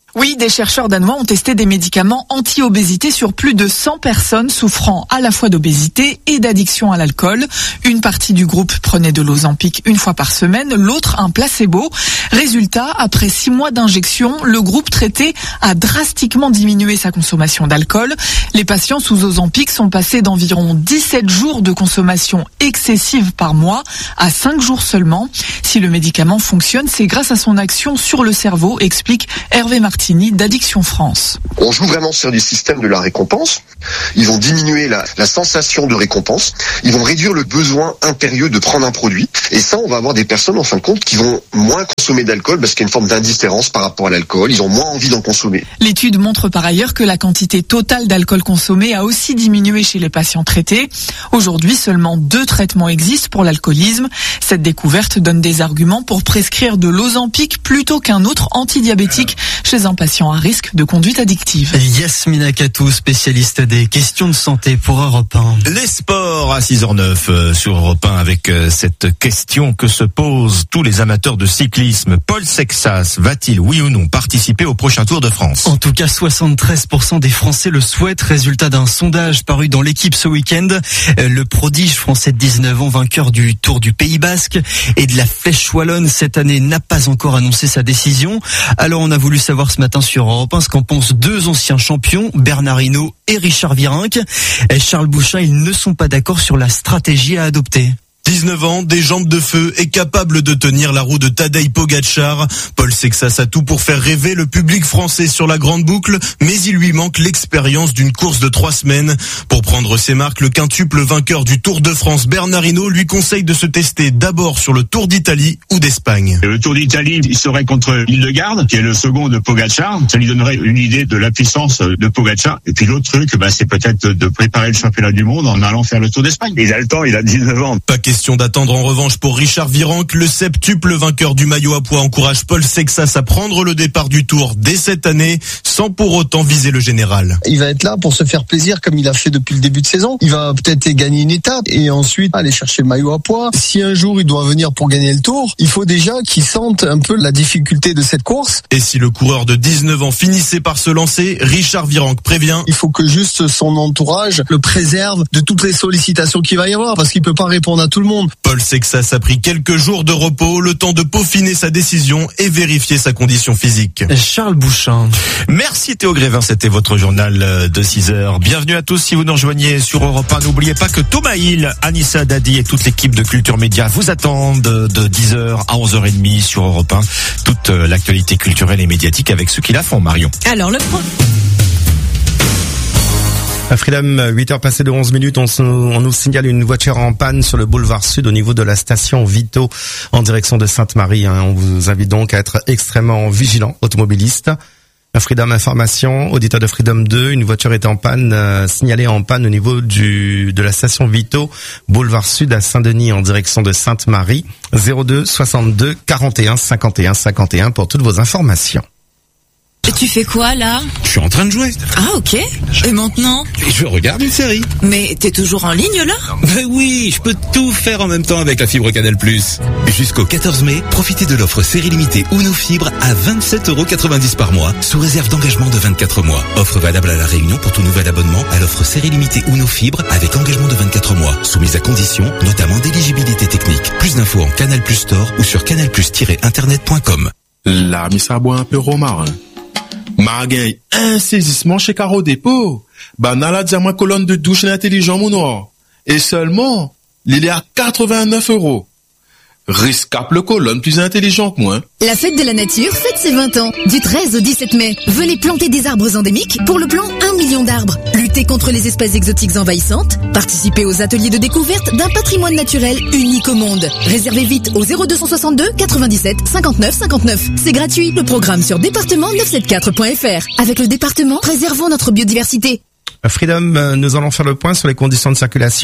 Oui, des chercheurs danois ont testé des médicaments anti-obésité sur plus de cent personnes souffrant à la fois d'obésité et d'addiction à l'alcool. Une partie du groupe prenait de l'Ozempic une fois par semaine, l'autre un placebo. Résultat, après six mois d'injection, le groupe traité a drastiquement diminué sa consommation d'alcool. Les patients sous Ozempic sont passés d'environ dix-sept jours de consommation excessive par mois à cinq jours seulement. Si le médicament fonctionne, c'est grâce à son action sur le cerveau, explique Hervé Martin d'Addiction France. On joue vraiment sur du système de la récompense. Ils vont diminuer la, la sensation de récompense. Ils vont réduire le besoin impérieux de prendre un produit. Et ça, on va avoir des personnes, en fin de compte, qui vont moins consommer d'alcool parce qu'il y a une forme d'indifférence par rapport à l'alcool. Ils ont moins envie d'en consommer. L'étude montre par ailleurs que la quantité totale d'alcool consommé a aussi diminué chez les patients traités. Aujourd'hui, seulement deux traitements existent pour l'alcoolisme. Cette découverte donne des arguments pour prescrire de l'Ozempic plutôt qu'un autre antidiabétique chez un patient à risque de conduite addictive. Yasmina Katou, spécialiste des questions de santé pour Europe un. Les sports à six heures neuf euh, sur Europe un avec euh, cette question que se posent tous les amateurs de cyclisme. Paul Sexas va-t-il, oui ou non, participer au prochain Tour de France? En tout cas, soixante-treize pour cent des Français le souhaitent. Résultat d'un sondage paru dans l'Équipe ce week-end. Le prodige français de dix-neuf ans, vainqueur du Tour du Pays Basque et de la Flèche Wallonne cette année, n'a pas encore annoncé sa décision. Alors on a voulu savoir ce matin sur Europe un ce qu'en pensent deux anciens champions, Bernard Hinault et Richard Virenque. Et Charles Bouchin, ils ne sont pas d'accord sur la stratégie à adopter. dix-neuf ans, des jambes de feu et capable de tenir la roue de Tadej Pogacar. Paul Sexas a tout pour faire rêver le public français sur la grande boucle, mais il lui manque l'expérience d'une course de trois semaines. Pour prendre ses marques, le quintuple vainqueur du Tour de France, Bernard Hinault, lui conseille de se tester d'abord sur le Tour d'Italie ou d'Espagne. Le Tour d'Italie, il serait contre Hildegard, qui est le second de Pogacar. Ça lui donnerait une idée de la puissance de Pogacar. Et puis l'autre truc, bah, c'est peut-être de préparer le championnat du monde en allant faire le Tour d'Espagne. Il a le temps, il a dix-neuf ans. Pas question d'attendre en revanche pour Richard Virenque. Le septuple vainqueur du maillot à pois encourage Paul Sexas à prendre le départ du Tour dès cette année, sans pour autant viser le général. Il va être là pour se faire plaisir comme il a fait depuis le début de saison. Il va peut-être gagner une étape et ensuite aller chercher le maillot à pois. Si un jour il doit venir pour gagner le Tour, il faut déjà qu'il sente un peu la difficulté de cette course. Et si le coureur de dix-neuf ans finissait par se lancer, Richard Virenque prévient. Il faut que juste son entourage le préserve de toutes les sollicitations qu'il va y avoir parce qu'il peut pas répondre à tout le monde. Paul Sexas a pris quelques jours de repos, le temps de peaufiner sa décision et vérifier sa condition physique. Charles Bouchin. Merci Théo Grévin, c'était votre journal de six heures. Bienvenue à tous si vous nous rejoignez sur Europe un. N'oubliez pas que Thomas Hill, Anissa Dadi et toute l'équipe de Culture Média vous attendent de dix heures à onze heures trente sur Europe un. Toute l'actualité culturelle et médiatique avec ceux qui la font, Marion. Alors le pro... À Freedom, huit heures passées de onze minutes, on, on nous signale une voiture en panne sur le boulevard Sud au niveau de la station Vito en direction de Sainte-Marie. Hein. On vous invite donc à être extrêmement vigilant, automobiliste. À Freedom Information, auditeur de Freedom deux, une voiture est en panne, euh, signalée en panne au niveau du de la station Vito, boulevard Sud à Saint-Denis en direction de Sainte-Marie. zéro deux soixante-deux quarante et un cinquante et un cinquante et un pour toutes vos informations. Et tu fais quoi là? Je suis en train de jouer. Ah ok. Et maintenant? Je regarde une série. Mais t'es toujours en ligne là? Ben oui, je peux tout faire en même temps avec la fibre Canal plus. Jusqu'au quatorze mai, profitez de l'offre série limitée Uno Fibre à vingt-sept euros quatre-vingt-dix par mois, sous réserve d'engagement de vingt-quatre mois. Offre valable à La Réunion pour tout nouvel abonnement à l'offre série limitée Uno Fibre avec engagement de vingt-quatre mois, soumise à conditions, notamment d'éligibilité technique. Plus d'infos en Canal Plus Store ou sur canal plus tiret internet point com. La mise à boire un peu romarin. Margay, un saisissement chez Caro Dépôt. Banala diamant colonne de douche intelligent mon. Et seulement, il est à quatre-vingt-neuf euros. Riscap le colonne plus intelligent que moi. La fête de la nature fête ses vingt ans. Du treize au dix-sept mai, venez planter des arbres endémiques pour le plan un million d'arbres. Lutter contre les espèces exotiques envahissantes. Participez aux ateliers de découverte d'un patrimoine naturel unique au monde. Réservez vite au zéro deux cent soixante-deux quatre-vingt-dix-sept cinquante-neuf cinquante-neuf. C'est gratuit. Le programme sur département neuf cent soixante-quatre point f r. Avec le département, préservons notre biodiversité. Freedom, nous allons faire le point sur les conditions de circulation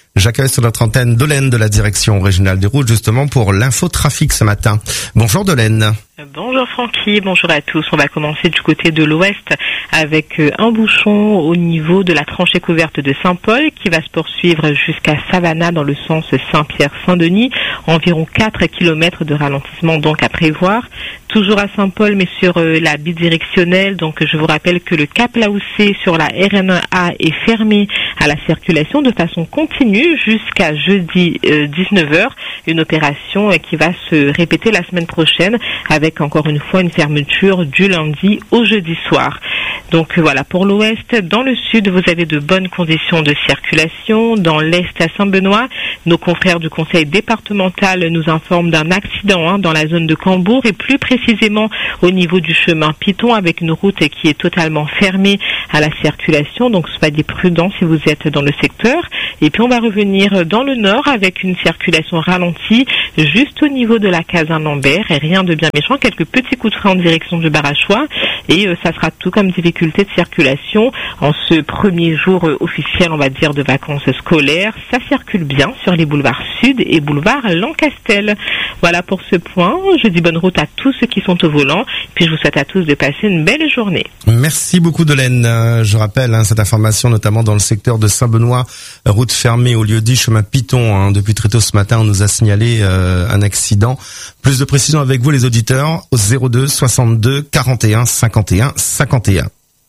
J'accueille sur notre antenne Dolène de la direction régionale des routes, justement pour l'infotrafic ce matin. Bonjour Dolène. Bonjour Francky, bonjour à tous. On va commencer du côté de l'ouest avec un bouchon au niveau de la tranchée couverte de Saint-Paul qui va se poursuivre jusqu'à Savannah dans le sens Saint-Pierre-Saint-Denis. Environ quatre kilomètres de ralentissement donc à prévoir. Toujours à Saint-Paul mais sur euh, la bidirectionnelle. Donc je vous rappelle que le cap Laoussé sur la R N un A est fermé à la circulation de façon continue jusqu'à jeudi euh, dix-neuf heures. Une opération euh, qui va se répéter la semaine prochaine avec encore une fois une fermeture du lundi au jeudi soir. Donc euh, voilà pour l'ouest. Dans le sud, vous avez de bonnes conditions de circulation. Dans l'est à Saint-Benoît, nos confrères du conseil départemental nous informent d'un accident hein, dans la zone de Cambourg et plus précisément au niveau du chemin Piton avec une route qui est totalement fermée à la circulation. Donc soyez prudents si vous êtes dans le secteur. Et puis on va revenir dans le nord avec une circulation ralentie juste au niveau de la caserne Lambert et rien de bien méchant, quelques petits coups de frein en direction du Barachois et euh, ça sera tout comme difficulté de circulation en ce premier jour euh, officiel on va dire de vacances scolaires. Ça circule bien sur les boulevards Sud et boulevard Lancastel. Voilà pour ce point. Je dis bonne route à tous ceux qui sont au volant puis je vous souhaite à tous de passer une belle journée. Merci beaucoup Dolène. Euh, je rappelle hein, cette information notamment dans le secteur de Saint-Benoît, route fermée au lieu dit chemin Piton. Hein. Depuis très tôt ce matin on nous a signalé euh, un accident. Plus de précision avec vous les auditeurs au zéro deux soixante-deux quarante et un cinquante et un cinquante et un.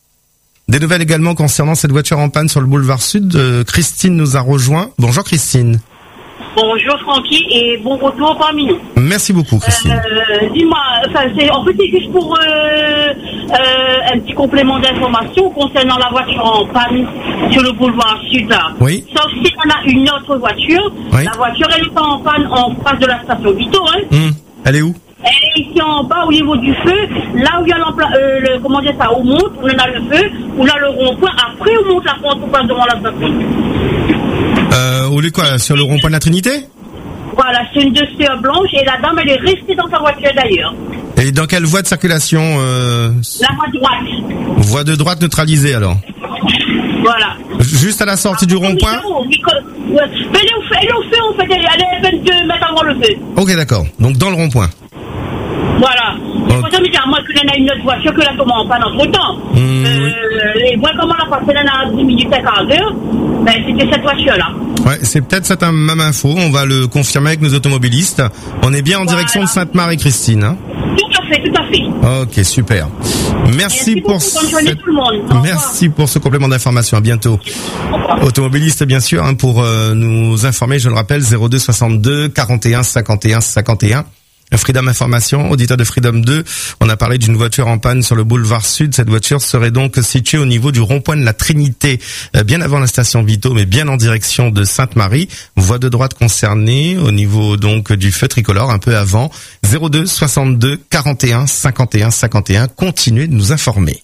Des nouvelles également concernant cette voiture en panne sur le boulevard Sud. Euh, Christine nous a rejoint. Bonjour Christine. Bonjour Francky et bon retour parmi nous. Merci beaucoup Christine. Euh, dis-moi, enfin, c'est, en fait c'est juste pour euh, euh, un petit complément d'information concernant la voiture en panne sur le boulevard Sud là. Oui. Sauf si on a une autre voiture. Oui. La voiture elle est en panne en face de la station Vito. Hein. Mmh. Elle est où? Elle est ici en bas au niveau du feu, là où il y a l'empla- euh, le, comment dire ça, on monte, on a le feu, on a le rond-point, après on monte la pente, on passe devant la station. Euh, au lieu quoi, sur le rond-point de la Trinité? Voilà, c'est une deux C E blanche et la dame elle est restée dans sa voiture d'ailleurs. Et dans quelle voie de circulation euh... La voie droite. Voie de droite neutralisée alors. Voilà. Juste à la sortie du rond-point? Mais elle est au feu, elle est au feu en fait, elle est vingt-deux mètres avant le feu. Ok d'accord, donc dans le rond-point. Voilà. C'est pour ça que je me dis, à moins qu'il y en a une autre voiture que là, comment on parle entre temps. Mmh. Euh, et moi, comment on a passé là, à dix minutes à quart d'heure, ben, c'était cette voiture-là. Ouais, c'est peut-être cette même info, on va le confirmer avec nos automobilistes. On est bien en voilà. direction de Sainte-Marie, Christine, hein? Tout à fait, tout à fait. Ok, super. Merci, Merci pour cette... tout le monde. Merci pour ce complément d'information. À bientôt. Automobiliste, bien sûr, hein, pour euh, nous informer, je le rappelle, zéro deux soixante-deux quarante et un cinquante et un cinquante et un. Freedom Information, auditeur de Freedom deux, on a parlé d'une voiture en panne sur le boulevard Sud. Cette voiture serait donc située au niveau du rond-point de la Trinité, bien avant la station Vito, mais bien en direction de Sainte-Marie. Voie de droite concernée, au niveau donc du feu tricolore, un peu avant. zéro deux soixante-deux quarante et un cinquante et un cinquante et un. Continuez de nous informer.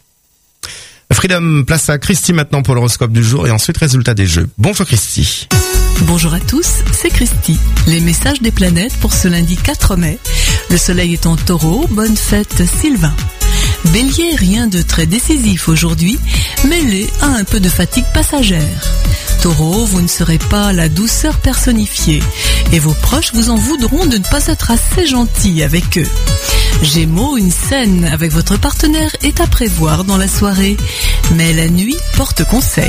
Freedom, place à Christy maintenant pour l'horoscope du jour et ensuite résultat des jeux. Bonjour Christy. Bonjour à tous, c'est Christy. Les messages des planètes pour ce lundi quatre mai. Le soleil est en taureau, bonne fête Sylvain. Bélier, rien de très décisif aujourd'hui, mêlé à un peu de fatigue passagère. Taureau, vous ne serez pas la douceur personnifiée et vos proches vous en voudront de ne pas être assez gentil avec eux. Gémeaux, une scène avec votre partenaire est à prévoir dans la soirée, mais la nuit porte conseil.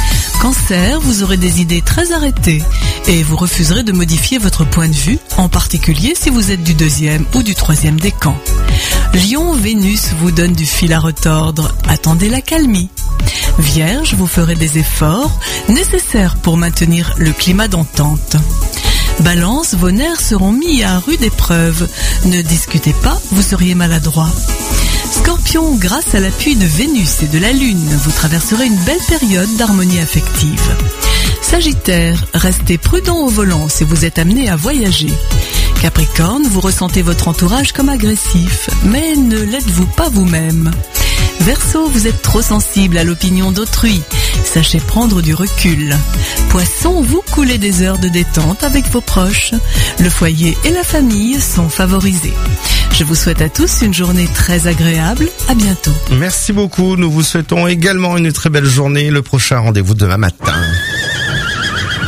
Cancer, vous aurez des idées très arrêtées et vous refuserez de modifier votre point de vue, en particulier si vous êtes du deuxième ou du troisième décan. Lion, Vénus vous donne du fil à retordre, attendez la calmie. Vierge, vous ferez des efforts nécessaires pour maintenir le climat d'entente. Balance, vos nerfs seront mis à rude épreuve. Ne discutez pas, vous seriez maladroit. Scorpion, grâce à l'appui de Vénus et de la Lune, vous traverserez une belle période d'harmonie affective. Sagittaire, restez prudent au volant si vous êtes amené à voyager. Capricorne, vous ressentez votre entourage comme agressif, mais ne l'êtes-vous pas vous-même. Verseau, vous êtes trop sensible à l'opinion d'autrui. Sachez prendre du recul. Poisson, vous coulez des heures de détente avec vos proches. Le foyer et la famille sont favorisés. Je vous souhaite à tous une journée très agréable. À bientôt. Merci beaucoup. Nous vous souhaitons également une très belle journée. Le prochain rendez-vous demain matin.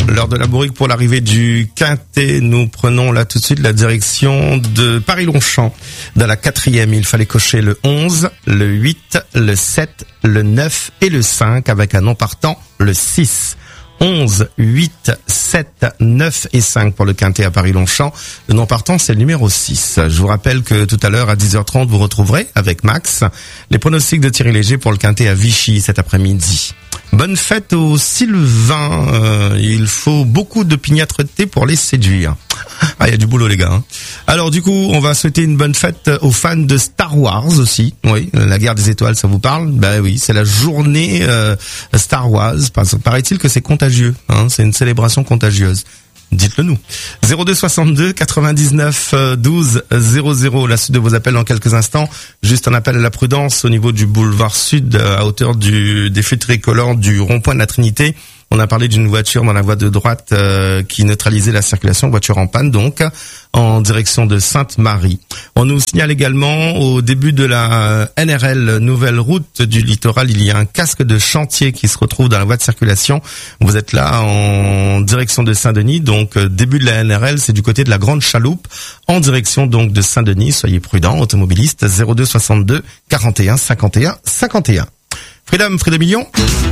L'heure de la bourrique pour l'arrivée du Quintet. Nous prenons là tout de suite la direction de Paris-Longchamp. Dans la quatrième, il fallait cocher le onze, le huit, le sept, le neuf et le cinq avec un non partant, le six. onze, huit, sept, neuf et cinq pour le Quintet à Paris-Longchamp. Le non partant, c'est le numéro six. Je vous rappelle que tout à l'heure à dix heures trente, vous retrouverez avec Max les pronostics de Thierry Léger pour le Quintet à Vichy cet après-midi. Bonne fête aux Sylvains. Euh, il faut beaucoup de pignâtreté pour les séduire. Ah, il y a du boulot les gars. Hein. Alors du coup, on va souhaiter une bonne fête aux fans de Star Wars aussi. Oui, la guerre des étoiles, ça vous parle? Ben oui, c'est la journée euh, Star Wars. Paraît-il que c'est contagieux. Hein, c'est une célébration contagieuse. Dites-le nous. zéro deux soixante-deux quatre-vingt-dix-neuf douze zéro zéro. La suite de vos appels dans quelques instants. Juste un appel à la prudence au niveau du boulevard Sud à hauteur du des feux tricolores du rond-point de la Trinité. On a parlé d'une voiture dans la voie de droite euh, qui neutralisait la circulation, voiture en panne donc, en direction de Sainte-Marie. On nous signale également au début de la N R L nouvelle route du littoral, il y a un casque de chantier qui se retrouve dans la voie de circulation. Vous êtes là en direction de Saint-Denis, donc début de la N R L, c'est du côté de la Grande Chaloupe, en direction donc de Saint-Denis. Soyez prudents, automobilistes. zéro deux soixante-deux quarante et un cinquante et un cinquante et un. Freedom, Freedom Million.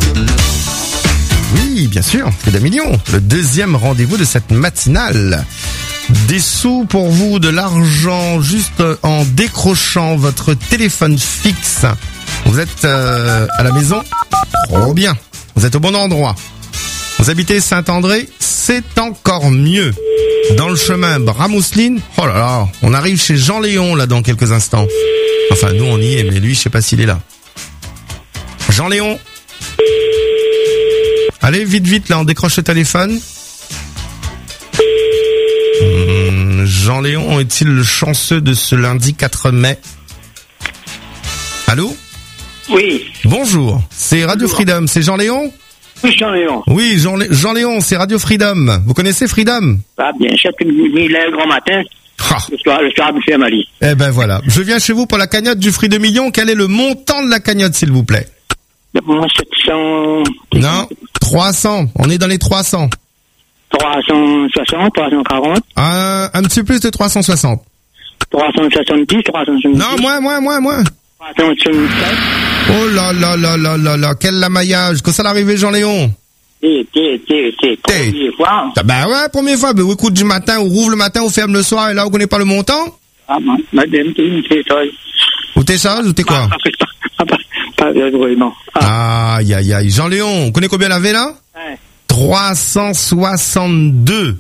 Oui, bien sûr, Freedom Million, le deuxième rendez-vous de cette matinale. Des sous pour vous, de l'argent juste en décrochant votre téléphone fixe. Vous êtes euh, à la maison? Trop bien. Vous êtes au bon endroit. Vous habitez Saint-André? C'est encore mieux. Dans le chemin Bras-Mousseline, oh là là, on arrive chez Jean-Léon là dans quelques instants. Enfin, nous on y est, mais lui, je sais pas s'il est là. Jean-Léon? Allez, vite, vite, là, on décroche le téléphone. Hum, Jean-Léon est-il le chanceux de ce lundi quatre mai? Allô? Oui. Bonjour, c'est Radio Bonjour. Freedom, c'est Jean-Léon? Oui, Jean-Léon. Oui, Jean- Jean-Léon, c'est Radio Freedom. Vous connaissez Freedom? Ah, bien, je sais que il est le grand matin. Ah. Le soir, le soir, monsieur Mali. Eh ben voilà, je viens chez vous pour la cagnotte du Freedom Million. Quel est le montant de la cagnotte, s'il vous plaît? Pour moi, sept cents. Non, trois cents. On est dans les trois cents. trois cent soixante, trois cent quarante. Un, un petit peu plus de trois cent soixante. trois cent soixante-dix, trois cent soixante-dix. Non, moins, moins, moins, moins. trois cent soixante-sept. Oh là là là là là là, quel lamaillage. Que ça l'arrivée, Jean-Léon? T'es, t'es, t'es, t'es, première fois. Ah ben ouais, première fois. Ben, vous écoute du matin, on rouvre le matin, on ferme le soir, et là, vous connaissez pas le montant? Ah, madame, t'es une séchage. Ou t'es sage, ou t'es quoi? Pas vraiment. Aïe, aïe, aïe. Jean-Léon, vous connaissez combien la là? Ouais. trois cent soixante-deux.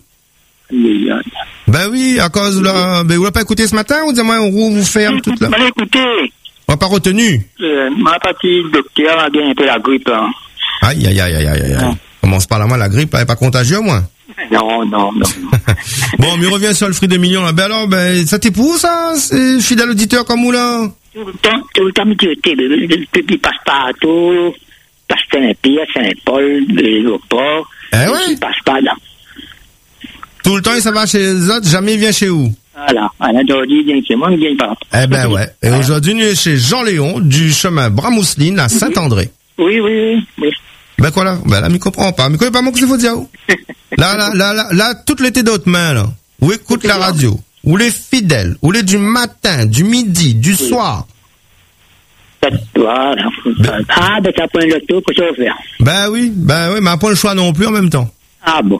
Ben oui, à cause là, ben vous l'avez pas écouté ce matin, ou dis-moi, on rouvre, vous ferme toute là. Allez, écoutez. On n'a pas retenu. Euh, ma partie docteur a bien un peu la grippe. Hein. Aïe, aïe, aïe, aïe, aïe, aïe. Ouais. Commence par là, moi, la grippe, elle est pas contagieuse, moi. Non, non, non. Bon, mais revient sur le Freedom Million, là. Ben alors, ben, ça t'épouse, ça, c'est fidèle auditeur comme vous, là? Tout le temps, tout le temps, mais tu étais, il passe partout, passe Saint-Pierre, Saint-Paul, l'aéroport. Eh ouais? Il passe pas là. Tout le temps, il s'en va chez les autres, jamais il vient chez vous. Voilà. Alors, aujourd'hui, il vient chez moi, il vient pas. Eh ben ouais. Et aujourd'hui, il est chez Jean-Léon, du chemin Bras-Mousseline à Saint-André. Oui, oui, oui, oui. Ben quoi là? Ben là, il comprend pas. Mais connaît pas moi que c'est faut dire. Là, là, là, là, là, toute l'été d'autres mains, là. Où écoute la radio. Où les fidèles. Où les du matin, du midi, du soir. Voilà. Ah, ben, ça prend le tour pour se faire. Ben oui, ben oui, mais on n'a pas le choix non plus en même temps. Ah bon.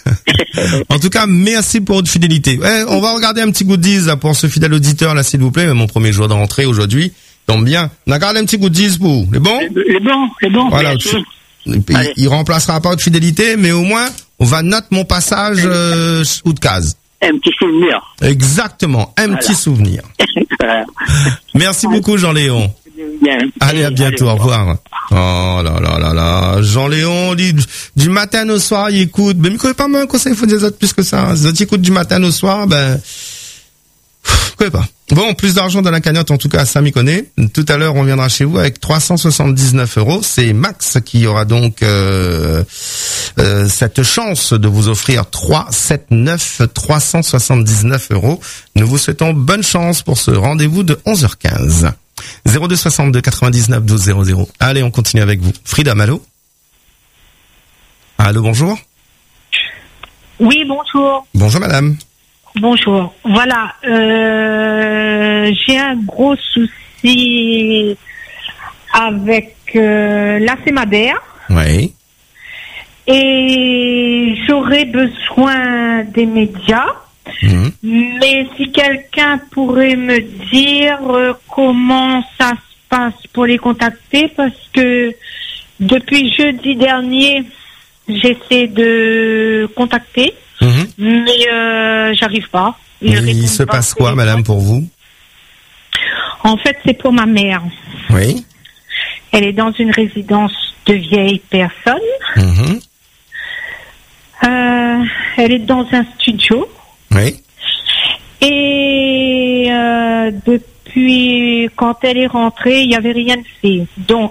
En tout cas, merci pour votre fidélité. Eh, on va regarder un petit goodies là, pour ce fidèle auditeur là, s'il vous plaît. Mon premier jour de rentrée aujourd'hui. Tombe bien. On a gardé un petit goodies pour vous. Les bons? Les bons, les bons. Voilà. Il, il remplacera pas votre fidélité, mais au moins, on va noter mon passage euh, ou de case. Un petit souvenir. Exactement, un voilà. petit souvenir. Merci beaucoup, Jean-Léon. Bien. Allez, à bientôt, allez, au revoir. Oh là là là là, Jean-Léon, dit, du matin au soir, il écoute. Mais il connaît pas mal un conseil, il faut des autres plus que ça. Les autres écoutent du matin au soir, ben, je connais pas. Bon, plus d'argent dans la cagnotte, en tout cas, ça m'y connaît. Tout à l'heure, on viendra chez vous avec trois cent soixante-dix-neuf euros. C'est Max qui aura donc euh, euh, cette chance de vous offrir trois, sept, neuf, trois cent soixante-dix-neuf euros. Nous vous souhaitons bonne chance pour ce rendez-vous de onze heures quinze. zéro deux soixante-deux quatre-vingt-dix-neuf douze zéro zéro. Allez, on continue avec vous. Freedom, allô? Allô, bonjour? Oui, bonjour. Bonjour madame. Bonjour. Voilà, euh, j'ai un gros souci avec euh, la Fémadère. Oui. Et j'aurais besoin des médias. Mmh. Mais si quelqu'un pourrait me dire euh, comment ça se passe pour les contacter, parce que depuis jeudi dernier, j'essaie de contacter, mmh. mais euh, j'arrive pas. Il, Il se passe quoi, madame, pour vous? En fait, c'est pour ma mère. Oui. Elle est dans une résidence de vieilles personnes. Mmh. Euh, elle est dans un studio. Oui. Et euh, depuis quand elle est rentrée, il n'y avait rien de fait. Donc,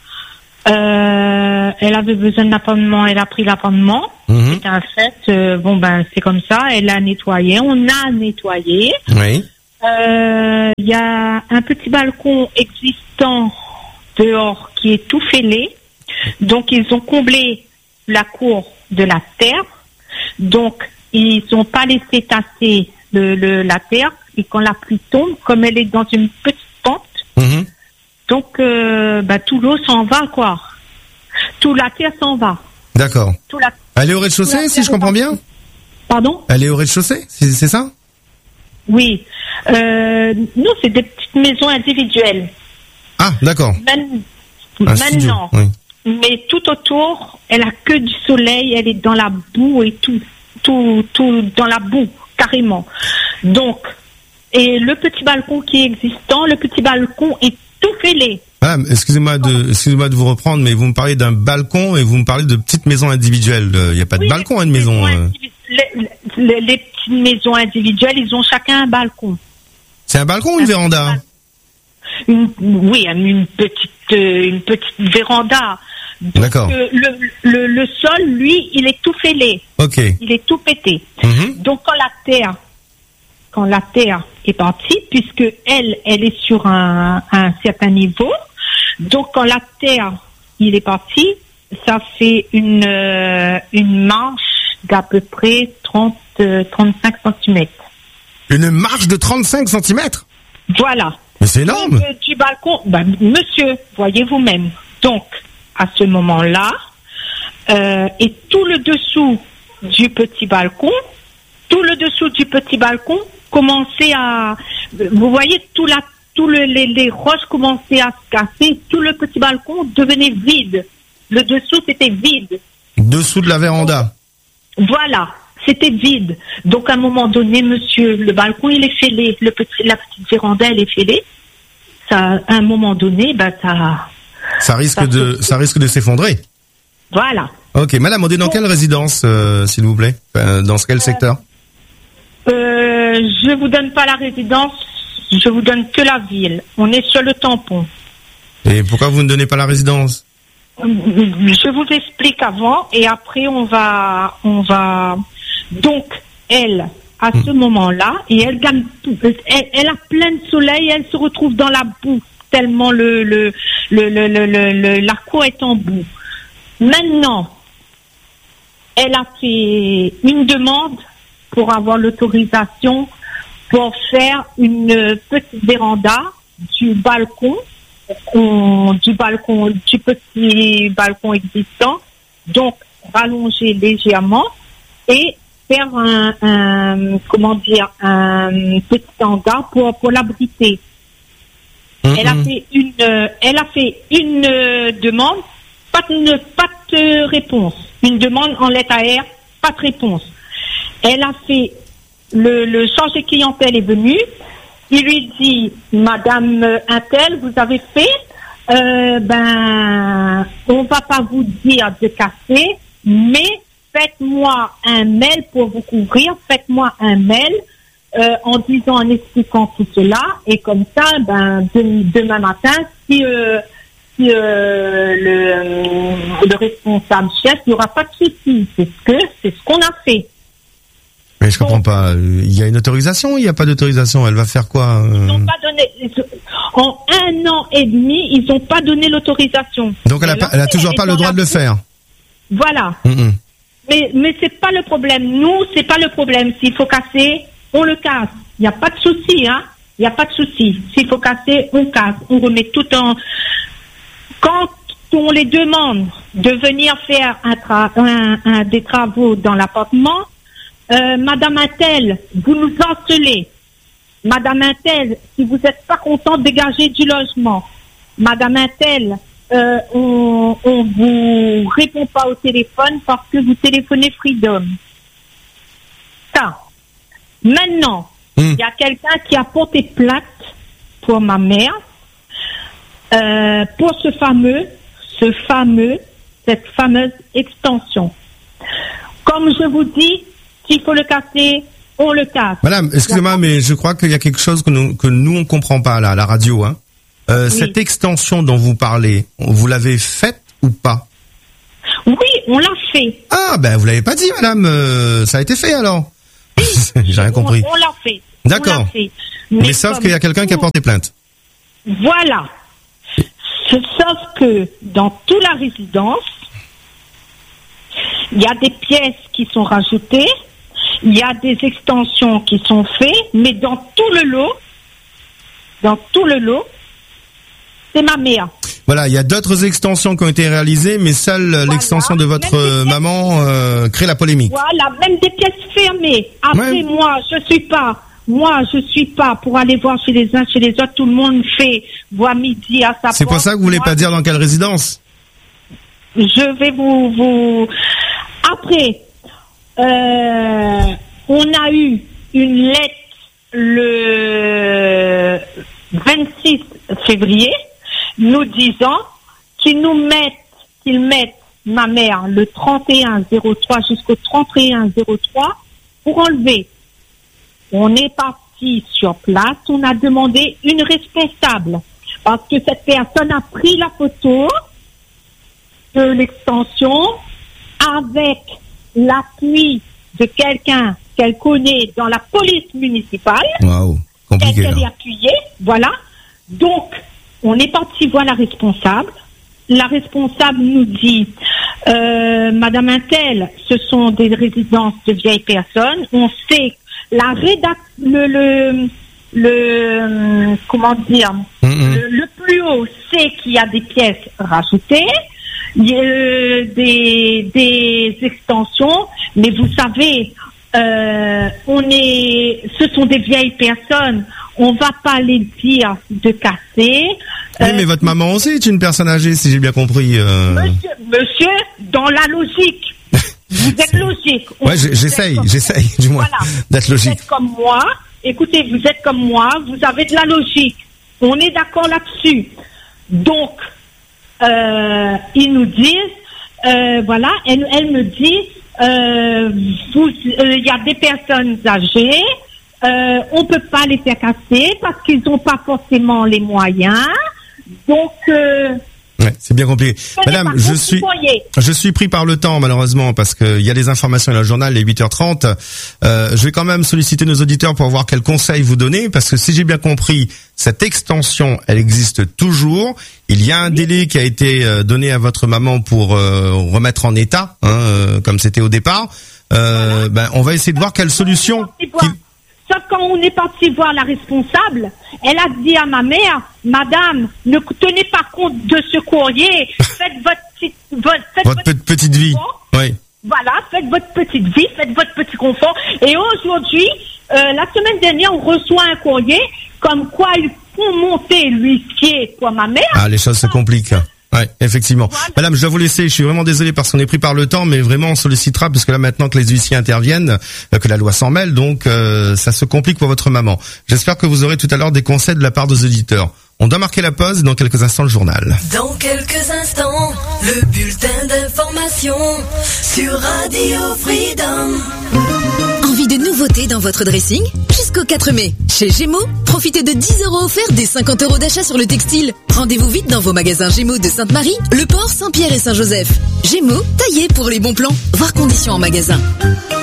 euh, elle avait besoin d'un appartement, elle a pris l'appartement. Mmh. C'est un fait. Euh, bon ben, c'est comme ça. Elle a nettoyé. On a nettoyé. Oui. Euh, il y a un petit balcon existant dehors qui est tout fêlé. Donc, ils ont comblé la cour de la terre. Donc, ils n'ont pas laissé tasser le, le, la terre. Et quand la pluie tombe, comme elle est dans une petite pente, mmh. donc euh, bah, tout l'eau s'en va, quoi. Tout la terre s'en va. D'accord. Tout la, Elle est au rez-de-chaussée, si je comprends bien? Pardon? Elle est au rez-de-chaussée, c'est, c'est ça? Oui. Euh, nous, c'est des petites maisons individuelles. Ah, d'accord. Man- Un maintenant. studio, oui. Mais tout autour, elle a que du soleil, elle est dans la boue et tout, tout, tout dans la boue, carrément. Donc, et le petit balcon qui est existant, le petit balcon est tout fêlé. Madame, excusez-moi de, excusez-moi de vous reprendre, mais vous me parlez d'un balcon et vous me parlez de petites maisons individuelles. Il n'y a pas oui, de balcon à une maison. Euh... Les, les, les petites maisons individuelles, ils ont chacun un balcon. C'est un balcon ou une véranda? Une, oui, une petite, euh, une petite véranda. Donc, D'accord. Euh, le, le, le sol, lui, il est tout fêlé. Ok. Il est tout pété. Mm-hmm. Donc quand la terre, quand la terre est partie, puisque elle, elle est sur un, un certain niveau, donc quand la terre, il est parti, ça fait une, euh, une marche d'à peu près trente, trente-cinq centimètres. Une marche de trente-cinq centimètres? Voilà. Mais c'est énorme. Donc, euh, du balcon, ben, monsieur, voyez vous-même. Donc, à ce moment-là, euh, et tout le dessous du petit balcon, tout le dessous du petit balcon commençait à, vous voyez, tout la, tout le, les, les roches commençaient à se casser, tout le petit balcon devenait vide. Le dessous, c'était vide. Dessous de la véranda. Voilà. C'était vide. Donc, à un moment donné, monsieur, le balcon, il est fêlé. Le petit, la petite véranda, elle est fêlée. Ça, à un moment donné, bah, ça... Ça risque ça de, se... ça risque de s'effondrer. Voilà. Ok, madame, on est dans Donc, quelle résidence, euh, s'il vous plaît? Enfin, dans quel euh, secteur? Euh, je vous donne pas la résidence, je vous donne que la ville. On est sur le tampon. Et pourquoi vous ne donnez pas la résidence? Je vous explique avant et après on va, on va. Donc elle, à ce mmh. moment-là, et elle gagne, elle, elle a plein de soleil, elle se retrouve dans la boue tellement le le le le le, le, le la cour est en boue. Maintenant, elle a fait une demande pour avoir l'autorisation pour faire une petite véranda du balcon. On, du balcon, du petit balcon existant, donc rallonger légèrement et faire un, un comment dire, un petit hangar pour pour l'abriter. Mm-hmm. Elle a fait une, euh, elle a fait une euh, demande, pas de pas de réponse. Une demande en lettre à R, pas de réponse. Elle a fait le le chargé clientèle est venu. Il lui dit, Madame Intel, vous avez fait, euh, ben, on va pas vous dire de casser, mais faites-moi un mail pour vous couvrir, faites-moi un mail euh, en disant, en expliquant tout cela, et comme ça, ben, de, demain matin, si, euh, si euh, le, le responsable chef, il n'y aura pas de souci. C'est ce que, c'est ce qu'on a fait. Mais je comprends pas. Il y a une autorisation ou il n'y a pas d'autorisation? Elle va faire quoi? euh... Ils n'ont pas donné. En un an et demi, ils n'ont pas donné l'autorisation. Donc elle a, pas, elle a toujours pas le droit de le faire. Voilà. Mmh. Mais, mais c'est pas le problème. Nous, c'est pas le problème. S'il faut casser, on le casse. Il n'y a pas de souci, hein. Il n'y a pas de souci. S'il faut casser, on casse. On remet tout en... Quand on les demande de venir faire un tra... un, un, des travaux dans l'appartement, euh, Madame Intel, vous nous encelez. Madame Intel, si vous n'êtes pas content, dégagez du logement. Madame Intel, euh, on, on vous répond pas au téléphone parce que vous téléphonez Freedom. Ça. Maintenant, il mmh. y a quelqu'un qui a porté plainte pour ma mère, euh, pour ce fameux, ce fameux, cette fameuse extension. Comme je vous dis, s'il faut le casser, on le casse. Madame, excusez-moi, mais je crois qu'il y a quelque chose que nous, que nous on comprend pas là, à la radio, hein. Euh, oui. Cette extension dont vous parlez, vous l'avez faite ou pas? Oui, on l'a fait. Ah, ben vous l'avez pas dit, madame. Euh, ça a été fait alors. Oui, j'ai rien compris. On, on l'a fait. D'accord. On l'a fait. Mais, mais sauf qu'il y a quelqu'un qui a porté plainte. Voilà. Sauf que dans toute la résidence, il y a des pièces qui sont rajoutées, il y a des extensions qui sont faites, mais dans tout le lot, dans tout le lot, c'est ma mère. Voilà, il y a d'autres extensions qui ont été réalisées, mais seule voilà, l'extension de votre pièces, maman euh, crée la polémique. Voilà, même des pièces fermées. Après, ouais. moi, je suis pas, moi, je suis pas pour aller voir chez les uns, chez les autres. Tout le monde fait voir midi à sa porte. C'est pour ça que vous voulez moi, pas dire dans quelle résidence? Je vais vous, vous. Après, euh, on a eu une lettre le vingt-six février. Nous disant qu'ils nous mettent, qu'ils mettent ma mère le trente et un zéro trois jusqu'au trente et un zéro trois pour enlever. On est parti sur place, on a demandé une responsable parce que cette personne a pris la photo de l'extension avec l'appui de quelqu'un qu'elle connaît dans la police municipale. Waouh, compliqué. Elle est appuyée, voilà. Donc, on est parti voir la responsable. La responsable nous dit, euh, Madame Intel, ce sont des résidences de vieilles personnes. On sait la rédac, le, le, le, comment dire, mm-hmm. le, le plus haut sait qu'il y a des pièces rajoutées, il y a des, des extensions, mais vous savez, euh, on est, ce sont des vieilles personnes. On va pas les dire de casser. Oui, euh, mais votre maman aussi est une personne âgée, si j'ai bien compris. Euh... Monsieur, monsieur, dans la logique, vous êtes logique. Ouais, j'essaye, j'essaye, du moins, voilà, d'être logique. Vous êtes comme moi. Écoutez, vous êtes comme moi. Vous avez de la logique. On est d'accord là-dessus. Donc, euh, ils nous disent, euh, voilà, elle, elle me dit, euh, vous, il y a des personnes âgées. Euh, on peut pas les faire casser parce qu'ils n'ont pas forcément les moyens. Donc, euh, ouais, c'est bien compliqué. Madame, je suis, je suis pris par le temps malheureusement parce que il y a des informations dans le journal, les huit heures trente. Euh, je vais quand même solliciter nos auditeurs pour voir quels conseils vous donner parce que si j'ai bien compris, cette extension, elle existe toujours. Il y a un oui. délai qui a été donné à votre maman pour euh, remettre en état, hein, euh, comme c'était au départ. Euh, voilà. Ben, on va essayer de voir quelle solution. Sauf quand on est parti voir la responsable, elle a dit à ma mère, Madame, ne tenez pas compte de ce courrier, faites votre petite, votre, faites votre votre petite vie. Oui. Voilà, faites votre petite vie, faites votre petit confort. Et aujourd'hui, euh, la semaine dernière, on reçoit un courrier comme quoi ils font monter l'huissier pour ma mère. Ah, les choses se compliquent. Ouais, effectivement. Voilà. Madame, je dois vous laisser. Je suis vraiment désolé parce qu'on est pris par le temps, mais vraiment on sollicitera parce que là maintenant que les huissiers interviennent, euh, que la loi s'en mêle, donc euh, ça se complique pour votre maman. J'espère que vous aurez tout à l'heure des conseils de la part des auditeurs. On doit marquer la pause et dans quelques instants le journal. Dans quelques instants, le bulletin d'information sur Radio Freedom. Envie de nouveautés dans votre dressing? Jusqu'au quatre mai, chez Gémeaux, profitez de dix euros offerts des cinquante euros d'achat sur le textile. Rendez-vous vite dans vos magasins Gémeaux de Sainte-Marie, Le Port, Saint-Pierre et Saint-Joseph. Gémeaux, taillé pour les bons plans. Voir conditions en magasin.